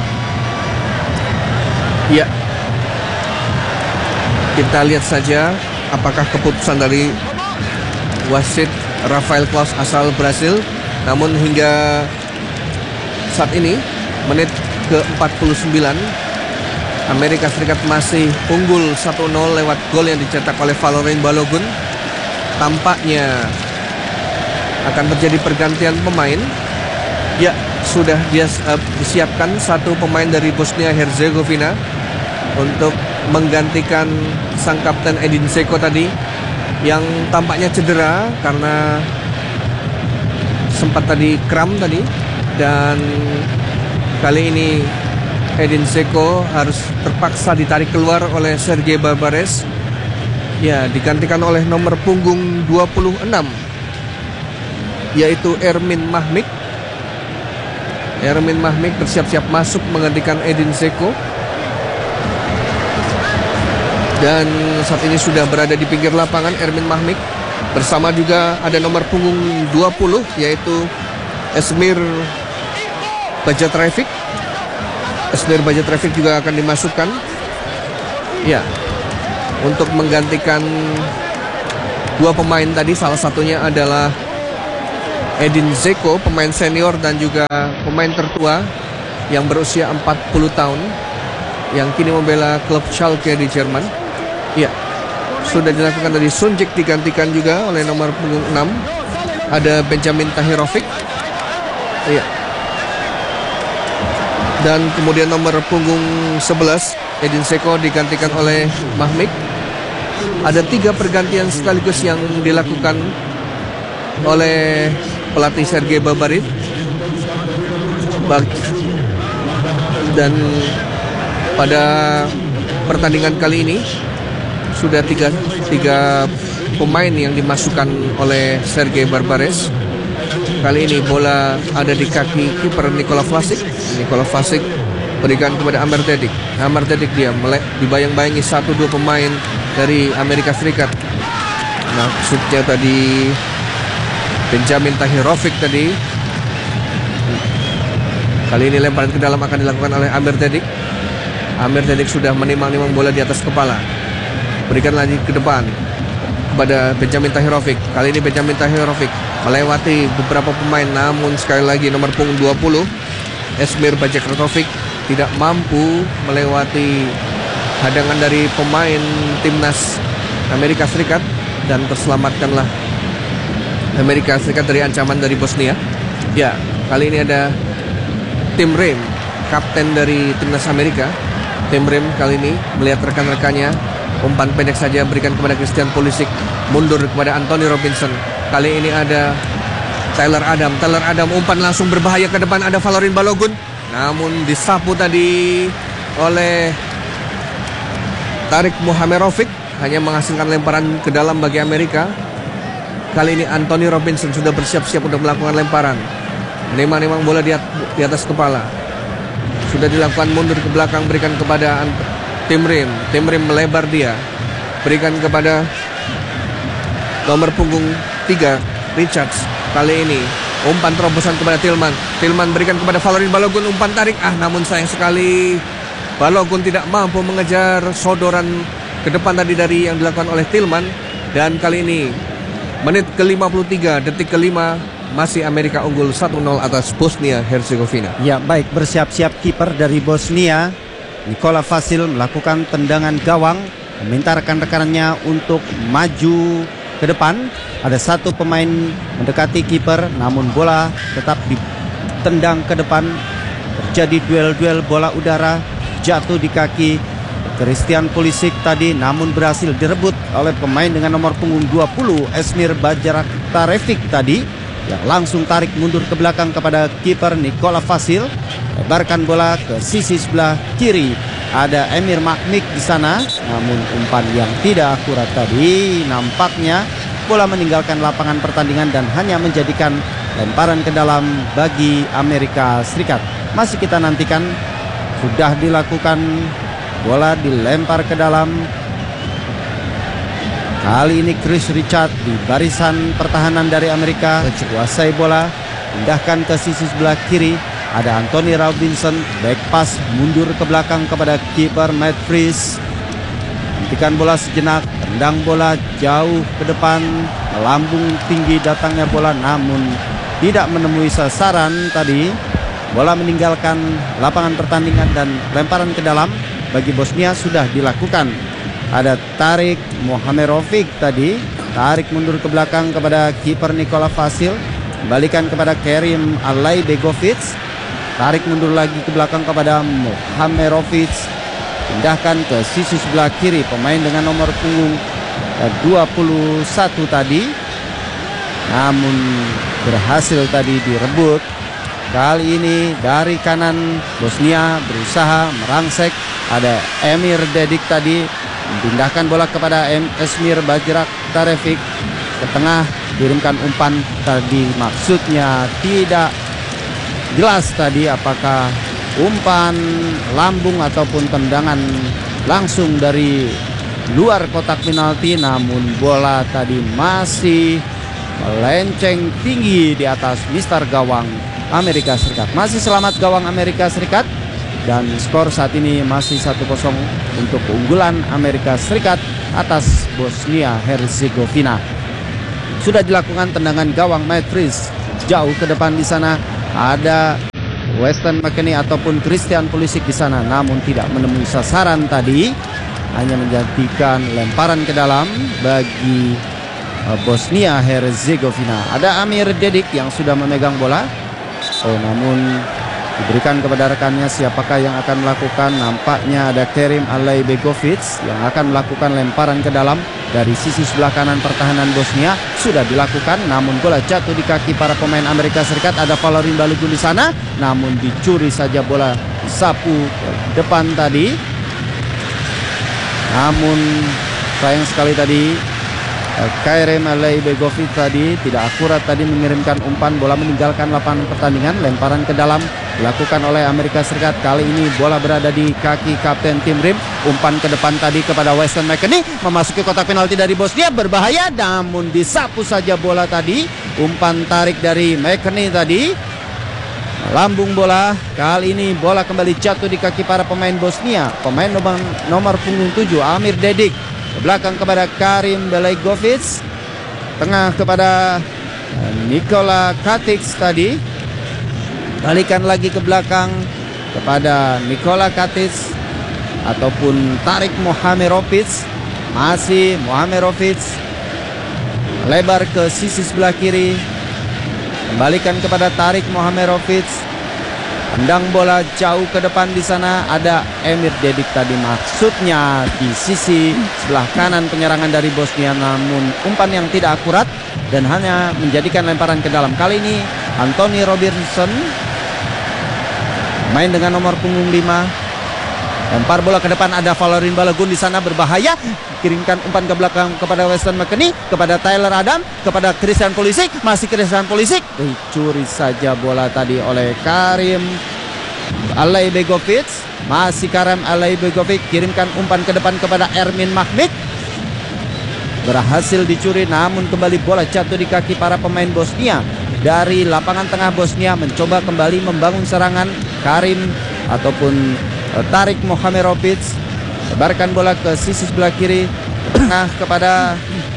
Ya, kita lihat saja apakah keputusan dari wasit Rafael Claus asal Brasil. Namun hingga saat ini menit ke empat puluh sembilan Amerika Serikat masih unggul satu nol lewat gol yang dicetak oleh Valorin Balogun. Tampaknya akan terjadi pergantian pemain. Ya, sudah dia, uh, disiapkan satu pemain dari Bosnia Herzegovina untuk menggantikan sang kapten Edin Dzeko tadi yang tampaknya cedera karena sempat tadi kram tadi. Dan kali ini Edin Dzeko harus terpaksa ditarik keluar oleh Sergei Barbares. Ya, digantikan oleh nomor punggung dua puluh enam yaitu Ermin Mahmik. Ermin Mahmik bersiap-siap masuk menggantikan Edin Dzeko. Dan saat ini sudah berada di pinggir lapangan Ermin Mahmik. Bersama juga ada nomor punggung dua puluh yaitu Esmir Bajatrevic. Esmir Bajatrevic juga akan dimasukkan. Ya, untuk menggantikan dua pemain tadi. Salah satunya adalah Edin Dzeko, pemain senior dan juga pemain tertua yang berusia empat puluh tahun, yang kini membela klub Schalke di Jerman. Ya, sudah dilakukan tadi. Sunjik digantikan juga oleh nomor punggung enam. Ada Benjamin Tahirovic. Iya. Dan kemudian nomor punggung sebelas Edin Dzeko digantikan oleh Mahmik. Ada tiga pergantian sekaligus yang dilakukan oleh pelatih Sergei Babarin. Dan pada pertandingan kali ini sudah tiga, tiga pemain yang dimasukkan oleh Sergei Barbares. Kali ini bola ada di kaki kiper Nikola Vlasic. Nikola Vlasic berikan kepada Amer Dedik. Amer Dedik dia melek, dibayang-bayangi satu dua pemain dari Amerika Serikat. Maksudnya tadi Benjamin Tahirovic tadi. Kali ini lemparan ke dalam akan dilakukan oleh Amer Dedik. Amer Dedik sudah menimang-nimang bola di atas kepala. Berikan lagi ke depan kepada Benjamin Tahirovic. Kali ini Benjamin Tahirovic melewati beberapa pemain, namun sekali lagi nomor punggung dua puluh Esmir Bajakratovic tidak mampu melewati hadangan dari pemain timnas Amerika Serikat, dan terselamatkanlah Amerika Serikat dari ancaman dari Bosnia. Ya, kali ini ada Tim Rim, kapten dari timnas Amerika. Tim Rim kali ini melihat rekan-rekannya, umpan pendek saja berikan kepada Christian Pulisic, mundur kepada Anthony Robinson. Kali ini ada Tyler Adam. Tyler Adam umpan langsung berbahaya ke depan, ada Valorin Balogun, namun disapu tadi oleh Tarik Muhamerovic, hanya menghasilkan lemparan ke dalam bagi Amerika. Kali ini Anthony Robinson sudah bersiap-siap untuk melakukan lemparan. Nemang-nemang bola di atas kepala. Sudah dilakukan mundur ke belakang, berikan kepada Tim Rim. Tim Rim melebar dia, berikan kepada nomor punggung tiga Richards. Kali ini umpan terobosan kepada Tillman. Tillman berikan kepada Valorin Balogun, umpan tarik. Ah, namun sayang sekali Balogun tidak mampu mengejar sodoran ke depan tadi dari yang dilakukan oleh Tillman. Dan kali ini menit ke lima puluh tiga, detik kelima, masih Amerika unggul satu nol atas Bosnia Herzegovina. Ya, baik, bersiap-siap kiper dari Bosnia Nikola Vasil melakukan tendangan gawang, meminta rekan-rekannya untuk maju ke depan. Ada satu pemain mendekati kiper, namun bola tetap ditendang ke depan. Terjadi duel-duel bola udara, jatuh di kaki Christian Pulisic tadi, namun berhasil direbut oleh pemain dengan nomor punggung dua puluh Esmir Bajakratovic tadi, yang langsung tarik mundur ke belakang kepada kiper Nikola Vasil. Lebarkan bola ke sisi sebelah kiri. Ada Emir Mahmik di sana, namun umpan yang tidak akurat tadi, nampaknya bola meninggalkan lapangan pertandingan dan hanya menjadikan lemparan ke dalam bagi Amerika Serikat. Masih kita nantikan, sudah dilakukan, bola dilempar ke dalam. Kali ini Chris Richard di barisan pertahanan dari Amerika kuasai bola, pindahkan ke sisi sebelah kiri. Ada Anthony Robinson, back pass mundur ke belakang kepada kiper Matt Fries. Hentikan bola sejenak, tendang bola jauh ke depan, melambung tinggi datangnya bola, namun tidak menemui sasaran tadi. Bola meninggalkan lapangan pertandingan dan lemparan ke dalam bagi Bosnia sudah dilakukan. Ada Tarik Muhamerovic tadi, tarik mundur ke belakang kepada kiper Nikola Vasil, kembalikan kepada Kerim Alaibegovic, tarik mundur lagi ke belakang kepada Muhamerovic, pindahkan ke sisi sebelah kiri pemain dengan nomor punggung dua puluh satu tadi, namun berhasil tadi direbut. Kali ini dari kanan Bosnia berusaha merangsek, ada Emir Dedik tadi, pindahkan bola kepada Esmir Bajakratovic ke tengah, kirimkan umpan tadi, maksudnya tidak jelas tadi apakah umpan lambung ataupun tendangan langsung dari luar kotak penalti, namun bola tadi masih melenceng tinggi di atas mister gawang Amerika Serikat. Masih selamat gawang Amerika Serikat. dan skor saat ini masih satu kosong untuk keunggulan Amerika Serikat atas Bosnia Herzegovina. Sudah dilakukan tendangan gawang Matt Fries jauh ke depan di sana. Ada Weston McKennie ataupun Christian Pulisic di sana, namun tidak menemui sasaran tadi. Hanya menjadikan lemparan ke dalam bagi Bosnia Herzegovina. Ada Amir Dedik yang sudah memegang bola. Oh, namun diberikan kepada rekannya. Siapakah yang akan melakukan? Nampaknya ada Kerim Alaibegovic yang akan melakukan lemparan ke dalam dari sisi sebelah kanan pertahanan Bosnia. Sudah dilakukan, namun bola jatuh di kaki para pemain Amerika Serikat. Ada Valerin Balogun di sana, namun dicuri saja bola, sapu ke depan tadi. Namun sayang sekali tadi Kerim Alaibegovic tadi tidak akurat tadi mengirimkan umpan. Bola meninggalkan lapangan pertandingan. Lemparan ke dalam dilakukan oleh Amerika Serikat. Kali ini bola berada di kaki kapten tim Rim. Umpan ke depan tadi kepada Weston McKennie, memasuki kotak penalti dari Bosnia. Berbahaya, namun disapu saja bola tadi. Umpan tarik dari McKennie tadi, lambung bola. Kali ini bola kembali jatuh di kaki para pemain Bosnia. Pemain nomor, nomor punggung tujuh Amir Dedik ke belakang kepada Kerim Belegovic, tengah kepada Nikola Katic tadi, balikan lagi ke belakang kepada Nikola Katic ataupun Tarik Mohamerovic. Masih Mohamerovic lebar ke sisi sebelah kiri, kembalikan kepada Tarik Mohamerovic. Tendang bola jauh ke depan di sana. Ada Emir Dedik tadi, maksudnya di sisi sebelah kanan penyerangan dari Bosnia, namun umpan yang tidak akurat dan hanya menjadikan lemparan ke dalam. Kali ini Anthony Robinson main dengan nomor punggung lima. Lempar bola ke depan, ada Valerin Balogun di sana, berbahaya. Kirimkan umpan ke belakang kepada Weston McKennie, kepada Tyler Adam, kepada Christian Pulisic. Masih Christian Pulisic, dicuri saja bola tadi oleh Kerim Alaibegovic. Masih Kerim Alaibegovic, kirimkan umpan ke depan kepada Ermin Mahmik. Berhasil dicuri, namun kembali bola jatuh di kaki para pemain Bosnia. Dari lapangan tengah Bosnia mencoba kembali membangun serangan. Kerim ataupun Tarik Mohamerovic lebarkan bola ke sisi sebelah kiri, tengah kepada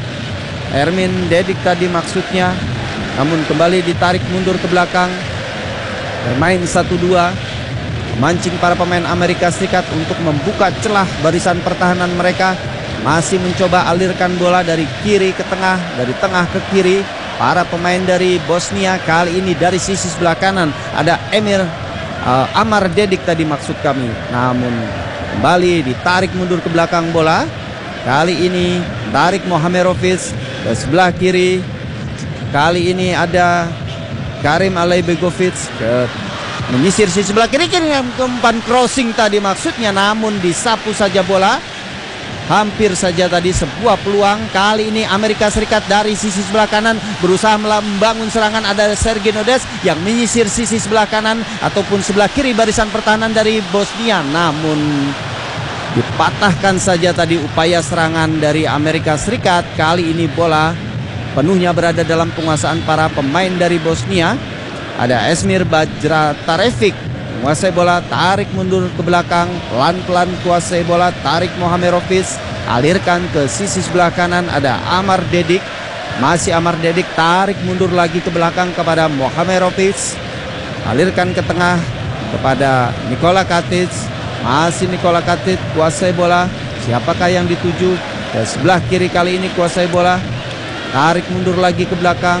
Ermin Dedik tadi maksudnya, namun kembali ditarik mundur ke belakang. Bermain satu dua, memancing para pemain Amerika Serikat untuk membuka celah barisan pertahanan mereka. Masih mencoba alirkan bola dari kiri ke tengah, dari tengah ke kiri. Para pemain dari Bosnia kali ini dari sisi sebelah kanan ada Emir Uh, Amar Dedik tadi maksud kami, namun kembali ditarik mundur ke belakang bola. Kali ini Tarik Mohamerovic ke sebelah kiri. Kali ini ada Kerim Alaibegovic ke menyisir sisi sebelah kiri, kiri umpan crossing tadi maksudnya, namun disapu saja bola. Hampir saja tadi sebuah peluang. Kali ini Amerika Serikat dari sisi sebelah kanan berusaha membangun serangan. Ada Sergei Nodes yang menyisir sisi sebelah kanan ataupun sebelah kiri barisan pertahanan dari Bosnia, namun dipatahkan saja tadi upaya serangan dari Amerika Serikat. Kali ini bola penuhnya berada dalam penguasaan para pemain dari Bosnia. Ada Esmir Bajratarevic menguasai bola, tarik mundur ke belakang, pelan-pelan kuasai bola. Tarik Mohamerovic alirkan ke sisi sebelah kanan, ada Amar Dedik. Masih Amar Dedik, tarik mundur lagi ke belakang kepada Mohamerovic, alirkan ke tengah kepada Nikola Katic. Masih Nikola Katic kuasai bola. Siapakah yang dituju? Ke sebelah kiri kali ini kuasai bola, tarik mundur lagi ke belakang.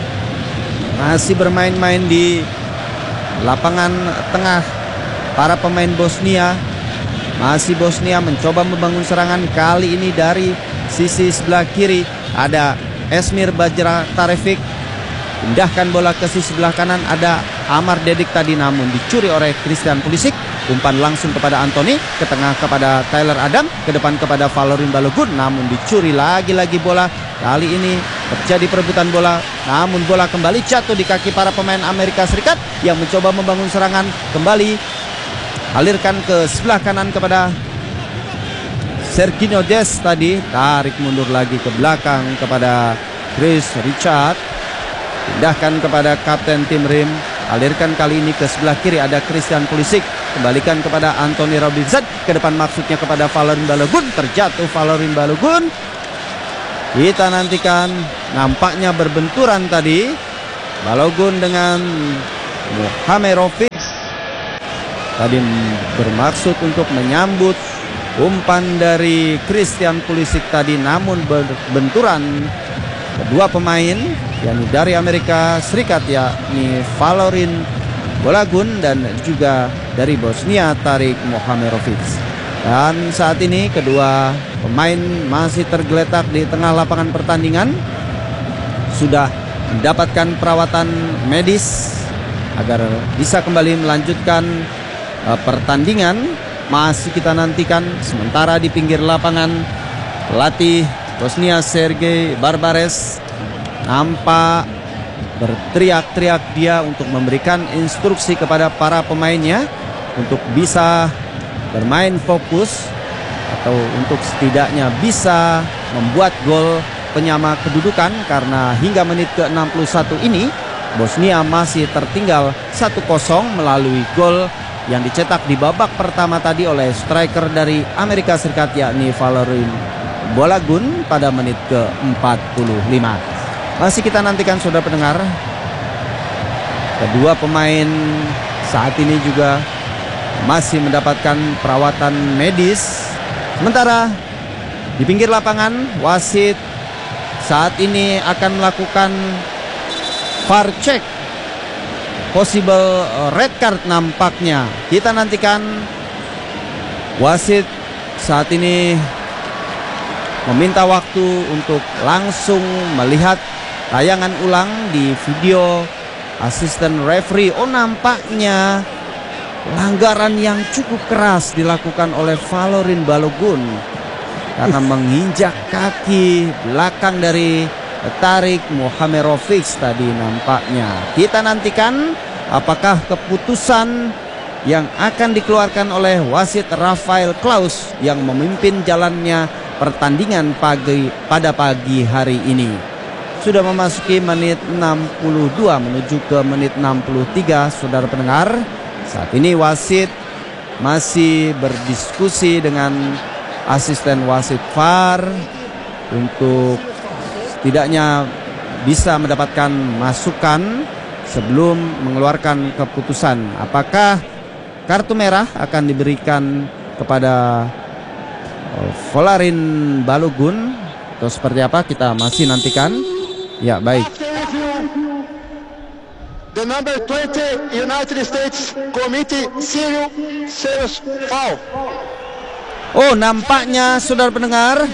Masih bermain-main di lapangan tengah para pemain Bosnia. Masih Bosnia mencoba membangun serangan. Kali ini dari sisi sebelah kiri ada Esmir Bajratarevic. Pindahkan bola ke sisi sebelah kanan, ada Amar Dedik tadi, namun dicuri oleh Christian Pulisic. Umpan langsung kepada Anthony, ke tengah kepada Tyler Adam, ke depan kepada Valerin Balogun, namun dicuri lagi-lagi bola. Kali ini terjadi perebutan bola, namun bola kembali jatuh di kaki para pemain Amerika Serikat yang mencoba membangun serangan. Kembali alirkan ke sebelah kanan kepada Sergei Nodes tadi, tarik mundur lagi ke belakang kepada Chris Richard. Pindahkan kepada kapten tim Rim, Alirkan kali ini ke sebelah kiri, ada Christian Pulisic. Kembalikan kepada Anthony Robinson. Ke depan maksudnya kepada Valerin Balogun. Terjatuh Valerin Balogun. Kita nantikan, nampaknya berbenturan tadi Balogun dengan Muhamerovic. Tadi bermaksud untuk menyambut umpan dari Christian Pulisic tadi, namun berbenturan kedua pemain, yakni dari Amerika Serikat, yakni Valerin Balogun dan juga dari Bosnia Tarik Muhamerovic. Dan saat ini kedua pemain masih tergeletak di tengah lapangan pertandingan, sudah mendapatkan perawatan medis agar bisa kembali melanjutkan uh, pertandingan. Masih kita nantikan. Sementara di pinggir lapangan, pelatih Bosnia Sergej Barbares nampak berteriak-teriak dia untuk memberikan instruksi kepada para pemainnya untuk bisa bermain fokus atau untuk setidaknya bisa membuat gol penyama kedudukan, karena hingga menit ke enam puluh satu ini Bosnia masih tertinggal satu kosong melalui gol yang dicetak di babak pertama tadi oleh striker dari Amerika Serikat, yakni Valerin Balogun pada menit ke empat puluh lima. Masih kita nantikan, saudara pendengar, kedua pemain saat ini juga masih mendapatkan perawatan medis. Sementara di pinggir lapangan, wasit saat ini akan melakukan V A R check, possible red card nampaknya. Kita nantikan, wasit saat ini meminta waktu untuk langsung melihat tayangan ulang di video asisten referee. Oh, nampaknya pelanggaran yang cukup keras dilakukan oleh Valerin Balogun karena menginjak kaki belakang dari Tarik Muhamerovic tadi nampaknya. Kita nantikan apakah keputusan yang akan dikeluarkan oleh wasit Rafael Klaus yang memimpin jalannya pertandingan pagi pada pagi hari ini. Sudah memasuki menit enam puluh dua menuju ke menit enam puluh tiga, saudara pendengar. Saat ini wasit masih berdiskusi dengan asisten wasit V A R untuk setidaknya bisa mendapatkan masukan sebelum mengeluarkan keputusan. Apakah kartu merah akan diberikan kepada Valerin Balogun atau seperti apa, kita masih nantikan. Ya, baik. The number twenty United States Committee Cyril Serious foul. Oh, nampaknya saudara pendengar,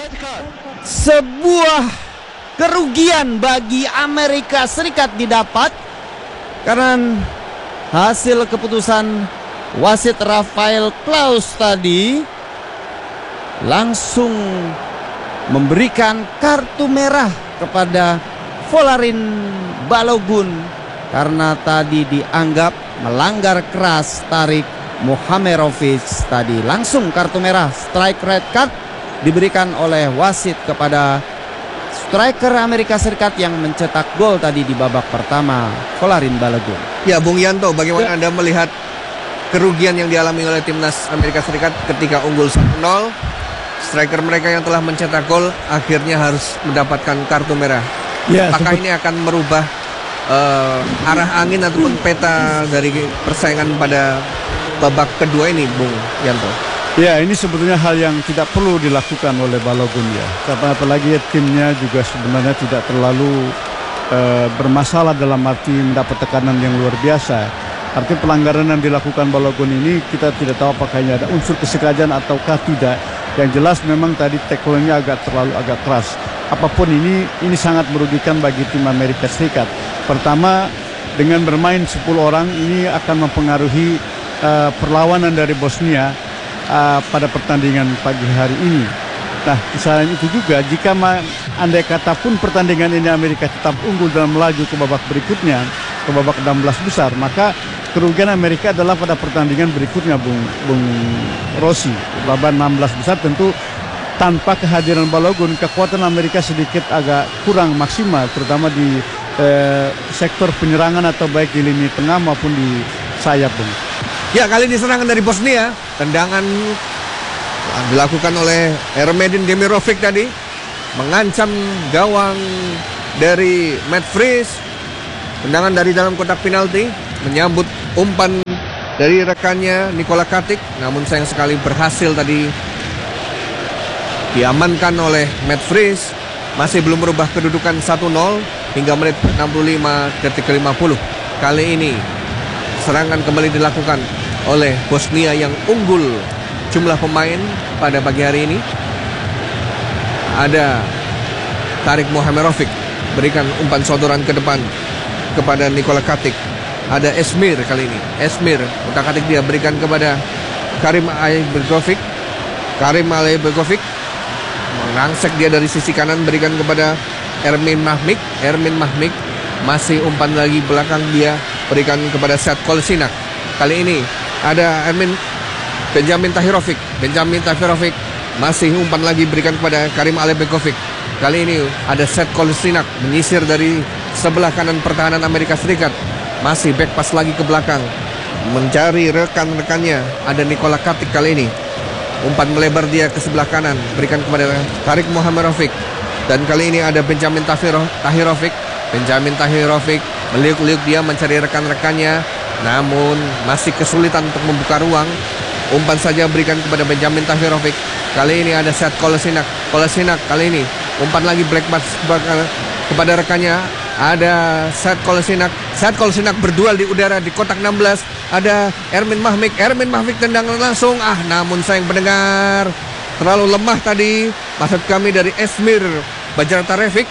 sebuah kerugian bagi Amerika Serikat didapat karena hasil keputusan wasit Rafael Klaus tadi langsung memberikan kartu merah kepada Valerin Balogun karena tadi dianggap melanggar keras Tarik Muhamerovic tadi. Langsung kartu merah, strike red card diberikan oleh wasit kepada striker Amerika Serikat yang mencetak gol tadi di babak pertama, Valerin Balogun. Ya, Bung Yanto, bagaimana ya. Anda melihat kerugian yang dialami oleh timnas Amerika Serikat ketika unggul satu nol? Striker mereka yang telah mencetak gol akhirnya harus mendapatkan kartu merah. Ya, apakah ini akan merubah uh, arah angin ataupun peta dari persaingan pada babak kedua ini, Bung Yanto? Ya, ini sebetulnya hal yang tidak perlu dilakukan oleh Balogun ya. Karena apalagi timnya juga sebenarnya tidak terlalu uh, bermasalah dalam arti mendapat tekanan yang luar biasa. Artinya pelanggaran yang dilakukan Balogun ini kita tidak tahu apakah ini ada unsur kesengajaan ataukah tidak. Yang jelas memang tadi tackle-nya agak terlalu agak keras. Apapun ini, ini sangat merugikan bagi tim Amerika Serikat. Pertama, dengan bermain sepuluh orang ini akan mempengaruhi uh, perlawanan dari Bosnia Uh, pada pertandingan pagi hari ini. Nah, selain itu juga jika andai kata pun pertandingan ini Amerika tetap unggul dan melaju ke babak berikutnya, ke babak enam belas besar, maka kerugian Amerika adalah pada pertandingan berikutnya, Bung Bung Rossi. Babak enam belas besar tentu tanpa kehadiran Balogun, kekuatan Amerika sedikit agak kurang maksimal, terutama di eh, sektor penyerangan atau baik di lini tengah maupun di sayap, Bung. Ya, kali ini serangan dari Bosnia, tendangan dilakukan oleh Ermedin Demirovic tadi, mengancam gawang dari Matt Fries. Tendangan dari dalam kotak penalti, menyambut umpan dari rekannya Nikola Katic, namun sayang sekali berhasil tadi diamankan oleh Matt Fries. Masih belum merubah kedudukan satu nol hingga menit enam puluh lima detik ke lima puluh. Kali ini serangan kembali dilakukan oleh Bosnia yang unggul jumlah pemain pada pagi hari ini. Ada Tarik Mohamerovic berikan umpan sodoran ke depan kepada Nikola Katic. Ada Esmir kali ini. Esmir utak-atik dia berikan kepada Karim Alibergovic. Karim Alibergovic merangsek dia dari sisi kanan, berikan kepada Ermin Mahmik. Ermin Mahmik masih umpan lagi belakang, dia berikan kepada Sead Kolesinak. Kali ini ada Ermin Benjamin Tahirovic. Benjamin Tahirovic masih umpan lagi berikan kepada Karim Alibergovic. Kali ini ada Sead Kolesinak menyisir dari sebelah kanan pertahanan Amerika Serikat. Masih back pass lagi ke belakang, mencari rekan-rekannya. Ada Nikola Katic kali ini. Umpan melebar dia ke sebelah kanan, berikan kepada Tarik Mohamerovic. Dan kali ini ada Benjamin Tahirovic. Benjamin Tahirovic meliuk-liuk dia mencari rekan-rekannya, namun masih kesulitan untuk membuka ruang. Umpan saja berikan kepada Benjamin Tahirovic. Kali ini ada Sead Kolesinak. Kolesinak kali ini umpan lagi black pass kepada rekannya. Ada Sead Kolesinak. Sead Kolesinak berduel di udara di kotak enam belas. Ada Ermin Mahmik. Ermin Mahmik tendangan langsung. Ah, namun sayang pendengar, terlalu lemah tadi. Maksud kami dari Esmir Bajratarevic.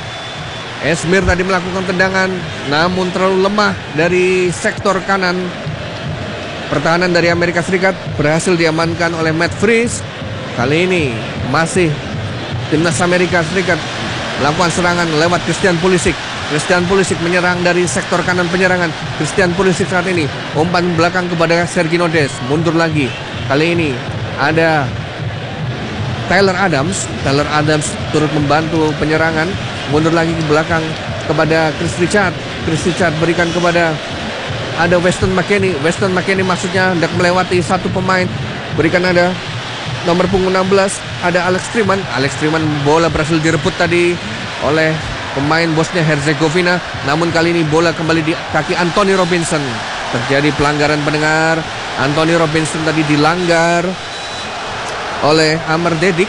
Esmir tadi melakukan tendangan, namun terlalu lemah dari sektor kanan. Pertahanan dari Amerika Serikat berhasil diamankan oleh Matt Fries. Kali ini masih timnas Amerika Serikat melakukan serangan lewat Christian Pulisic. Christian Pulisic menyerang dari sektor kanan penyerangan. Christian Pulisic saat ini umpan belakang kepada Sergino Dest, mundur lagi. Kali ini ada Tyler Adams. Tyler Adams turut membantu penyerangan, mundur lagi ke belakang kepada Chris Richard. Chris Richard berikan kepada ada Weston McKennie. Weston McKennie maksudnya hendak melewati satu pemain. Berikan ada nomor punggung enam belas, ada Alex Triman. Alex Triman, bola berhasil direbut tadi oleh pemain Bosnia Herzegovina. Namun kali ini bola kembali di kaki Anthony Robinson. Terjadi pelanggaran pendengar. Anthony Robinson tadi dilanggar oleh Amar Dedik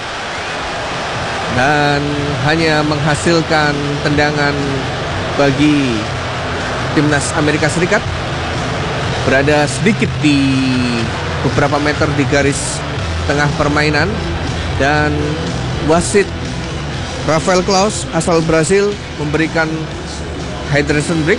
dan hanya menghasilkan tendangan bagi timnas Amerika Serikat. Berada sedikit di beberapa meter di garis tengah permainan. Dan wasit Rafael Claus asal Brasil memberikan hydration break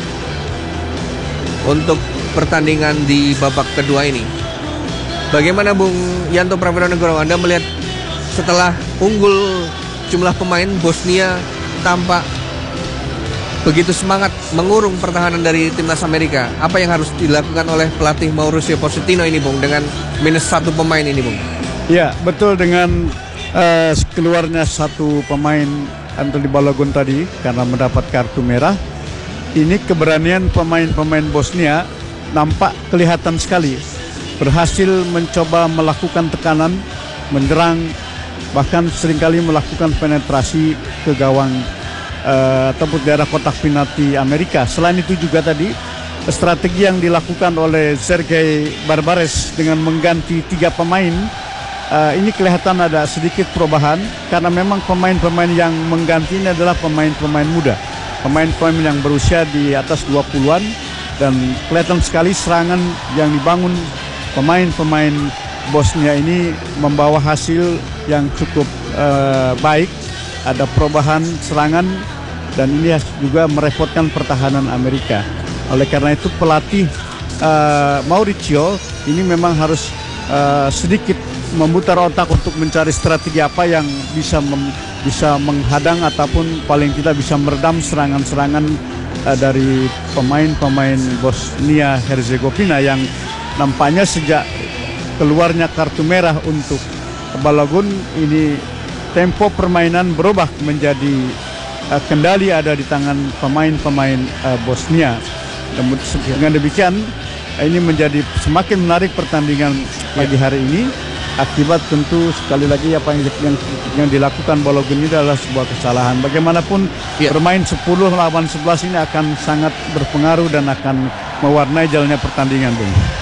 untuk pertandingan di babak kedua ini. Bagaimana Bung Yanto Prawira-Negoro, Anda melihat setelah unggul jumlah pemain, Bosnia tampak begitu semangat mengurung pertahanan dari timnas Amerika. Apa yang harus dilakukan oleh pelatih Mauricio Pochettino ini Bung dengan minus satu pemain ini Bung? Ya, betul, dengan uh, keluarnya satu pemain Anthony Balogun tadi karena mendapat kartu merah. Ini keberanian pemain-pemain Bosnia nampak kelihatan sekali. Berhasil mencoba melakukan tekanan, menyerang, bahkan seringkali melakukan penetrasi ke gawang uh, ataupun daerah kotak penalti Amerika. Selain itu juga tadi strategi yang dilakukan oleh Sergei Barbares dengan mengganti tiga pemain, uh, ini kelihatan ada sedikit perubahan karena memang pemain-pemain yang mengganti ini adalah pemain-pemain muda, pemain-pemain yang berusia di atas dua puluhan, dan kelihatan sekali serangan yang dibangun pemain-pemain Bosnia ini membawa hasil yang cukup uh, baik. Ada perubahan serangan dan ini juga merepotkan pertahanan Amerika. Oleh karena itu pelatih uh, Mauricio ini memang harus uh, sedikit memutar otak untuk mencari strategi apa yang bisa mem, bisa menghadang ataupun paling tidak bisa meredam serangan-serangan uh, dari pemain-pemain Bosnia Herzegovina yang nampaknya sejak keluarnya kartu merah untuk Balogun ini tempo permainan berubah menjadi uh, kendali ada di tangan pemain-pemain uh, Bosnia. Dengan demikian ini menjadi semakin menarik pertandingan pagi hari ini. Akibat tentu sekali lagi apa yang yang, yang dilakukan Balogun ini adalah sebuah kesalahan. Bagaimanapun Ya. bermain sepuluh lawan sebelas ini akan sangat berpengaruh dan akan mewarnai jalannya pertandingan, Bung.